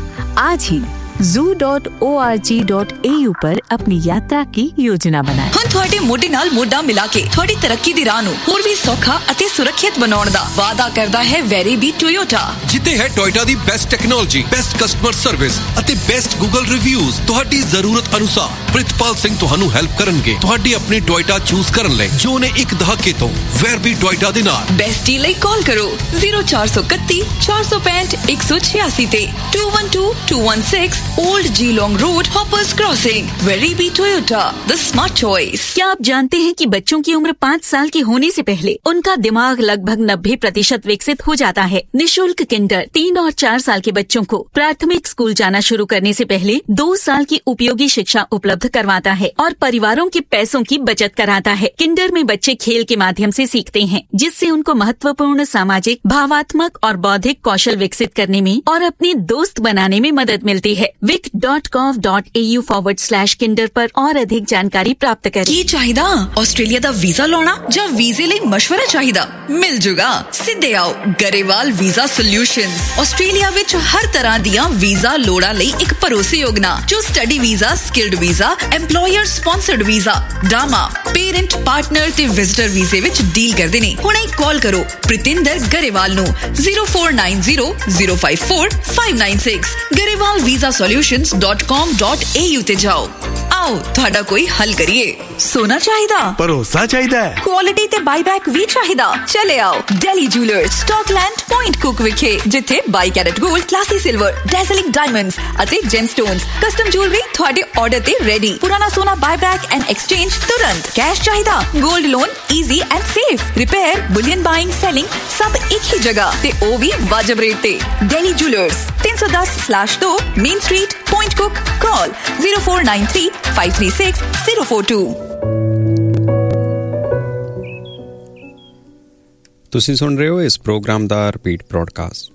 आज ही zoo dot org dot a u पर अपनी यात्रा की योजना बनाएं। ਹੁਣ ਤੁਹਾਡੇ ਮੋਢੇ ਨਾਲ ਮੋਢਾ ਮਿਲਾ ਕੇ ਤੁਹਾਡੀ ਤਰੱਕੀ ਦੀ ਰਾਹ ਨੂੰ ਹੋਰ ਵੀ ਸੌਖਾ ਅਤੇ ਸੁਰੱਖਿਅਤ ਬਣਾਉਣ ਦਾ ਵਾਅਦਾ ਕਰਦਾ ਹੈ ਵੈਰੀ ਬੀ ਟੋਯੋਟਾ, ਜਿੱਥੇ ਹੈ ਟੋਇਟਾ ਦੀ best technology, best customer service ਅਤੇ ਬੈਸਟ ਗੂਗਲ ਰਿਵਿਊਜ਼। ਤੁਹਾਡੀ ਜ਼ਰੂਰਤ ਅਨੁਸਾਰ ਪ੍ਰਿਤਪਾਲ ਸਿੰਘ ਤੁਹਾਨੂੰ ਹੈਲਪ ਕਰਨਗੇ ਤੁਹਾਡੀ ਆਪਣੀ ਟੋਇਟਾ ਚੂਜ਼ ਕਰਨ ਲਈ, ਜੋ ਨੇ ਇੱਕ ਦਹਾਕੇ ਤੋਂ ਵੈਰਬੀ ਟੋਇਟਾ ਦੇ ਨਾਲ। ਬੈਸਟ ਡੀਲ ਲਈ ਕਾਲ ਕਰੋ zero four two one four four five one one six six ਤੇ two one two two one six old Geelong road, hoppers crossing. वेरीबी Toyota, the smart choice. क्या आप जानते हैं कि बच्चों की उम्र पाँच साल की होने से पहले उनका दिमाग लगभग नब्बे प्रतिशत विकसित हो जाता है। निशुल्क किंडर तीन और चार साल के बच्चों को प्राथमिक स्कूल जाना शुरू करने से पहले दो साल की उपयोगी शिक्षा उपलब्ध करवाता है और परिवारों के पैसों की बचत कराता है। किंडर में बच्चे खेल के माध्यम से सीखते हैं, जिससे उनको महत्वपूर्ण सामाजिक, भावात्मक और बौद्धिक कौशल विकसित करने में और अपने दोस्त बनाने में मदद मिलती है। Wick dot कॉव dot A you forward slash Kinder पर और अधिक जानकारी प्राप्त करें। ਕੀ ਚਾਹੀਦਾ? ਆਸਟ੍ਰੇਲੀਆ ਦਾ ਵੀਜ਼ਾ ਲਾਉਣਾ ਜਾਂ ਵੀਜ਼ੇ ਲਈ ਮਸ਼ਵਰਾ ਚਾਹੀਦਾ? ਮਿਲ ਜੂਗਾ। ਸਿੱਧੇ ਆਓ ਗਰੇਵਾਲ ਵੀਜ਼ਾ ਸੋਲਿਊਸ਼ਨਸ। ਆਸਟ੍ਰੇਲੀਆ ਵਿੱਚ ਹਰ ਤਰ੍ਹਾਂ ਦੀਆਂ ਵੀਜ਼ਾ ਲੋੜਾਂ ਲਈ ਇੱਕ ਭਰੋਸੇਯੋਗ ਨਾਂ, ਜੋ study visa, skilled visa, employer sponsored visa, ਡਾਮਾ, parent, partner ਤੇ ਵਿਜ਼ਟਰ ਵੀਜ਼ੇ ਵਿੱਚ ਡੀਲ ਕਰਦੇ ਨੇ। ਹੁਣੇ ਕਾਲ ਕਰੋ ਪ੍ਰਿਤਿੰਦਰ ਗਰੇਵਾਲ ਨੂੰ zero four nine zero zero five four five nine six Grewal visa solutions dot com dot a u ਤੇ ਜਾਓ। ਆਓ ਤੁਹਾਡਾ ਕੋਈ ਹੱਲ ਕਰੀਏ। ਸੋਨਾ ਚਾਹੀਦਾ? ਭਰੋਸਾ ਚਾਹੀਦਾ ਹੈ? ਕੁਆਲਿਟੀ ਤੇ ਬਾਈਬੈਕ ਵੀ ਚਾਹੀਦਾ? ਚਲੇ ਆਓ ਡੈਲੀ ਜੂਲਰਸ, ਸਟਾਕਲੈਂਡ, ਪੁਆਇੰਟ ਕੁਕ ਵਿਖੇ, ਜਿੱਥੇ ਬਾਈ ਕੈਰਟ 골ਡ, ਕਲਾਸੀ ਸਿਲਵਰ, ਡੈਜ਼ਲਿੰਗ ਡਾਇਮੰਡਸ ਅਤੇ ਜੈਮਸਟੋਨਸ, ਕਸਟਮ ਜੁਐਲਰੀ ਤੁਹਾਡੇ ਆਰਡਰ ਤੇ ਰੈਡੀ। ਪੁਰਾਣਾ ਸੋਨਾ ਬਾਈਬੈਕ ਐਂਡ ਐਕਸਚੇਂਜ ਤੁਰੰਤ। ਕੈਸ਼ ਚਾਹੀਦਾ? 골ਡ loan easy and safe. Repair, bullion buying, selling ਸਭ ਇੱਕ ਹੀ ਜਗ੍ਹਾ ਤੇ ਉਹ ਵੀ ਵਾਜਬ ਰੇਟ ਤੇ। ਡੈਲੀ ਜੂਲਰਸ तीन सौ दस स्लैश दो main street, point cook. Call zero four nine three five three six zero four two। ਤੁਸੀਂ ਸੁਣ ਰਹੇ ਹੋ ਇਸ ਪ੍ਰੋਗਰਾਮ ਦਾ ਰਿਪੀਟ ਬ੍ਰੌਡਕਾਸਟ।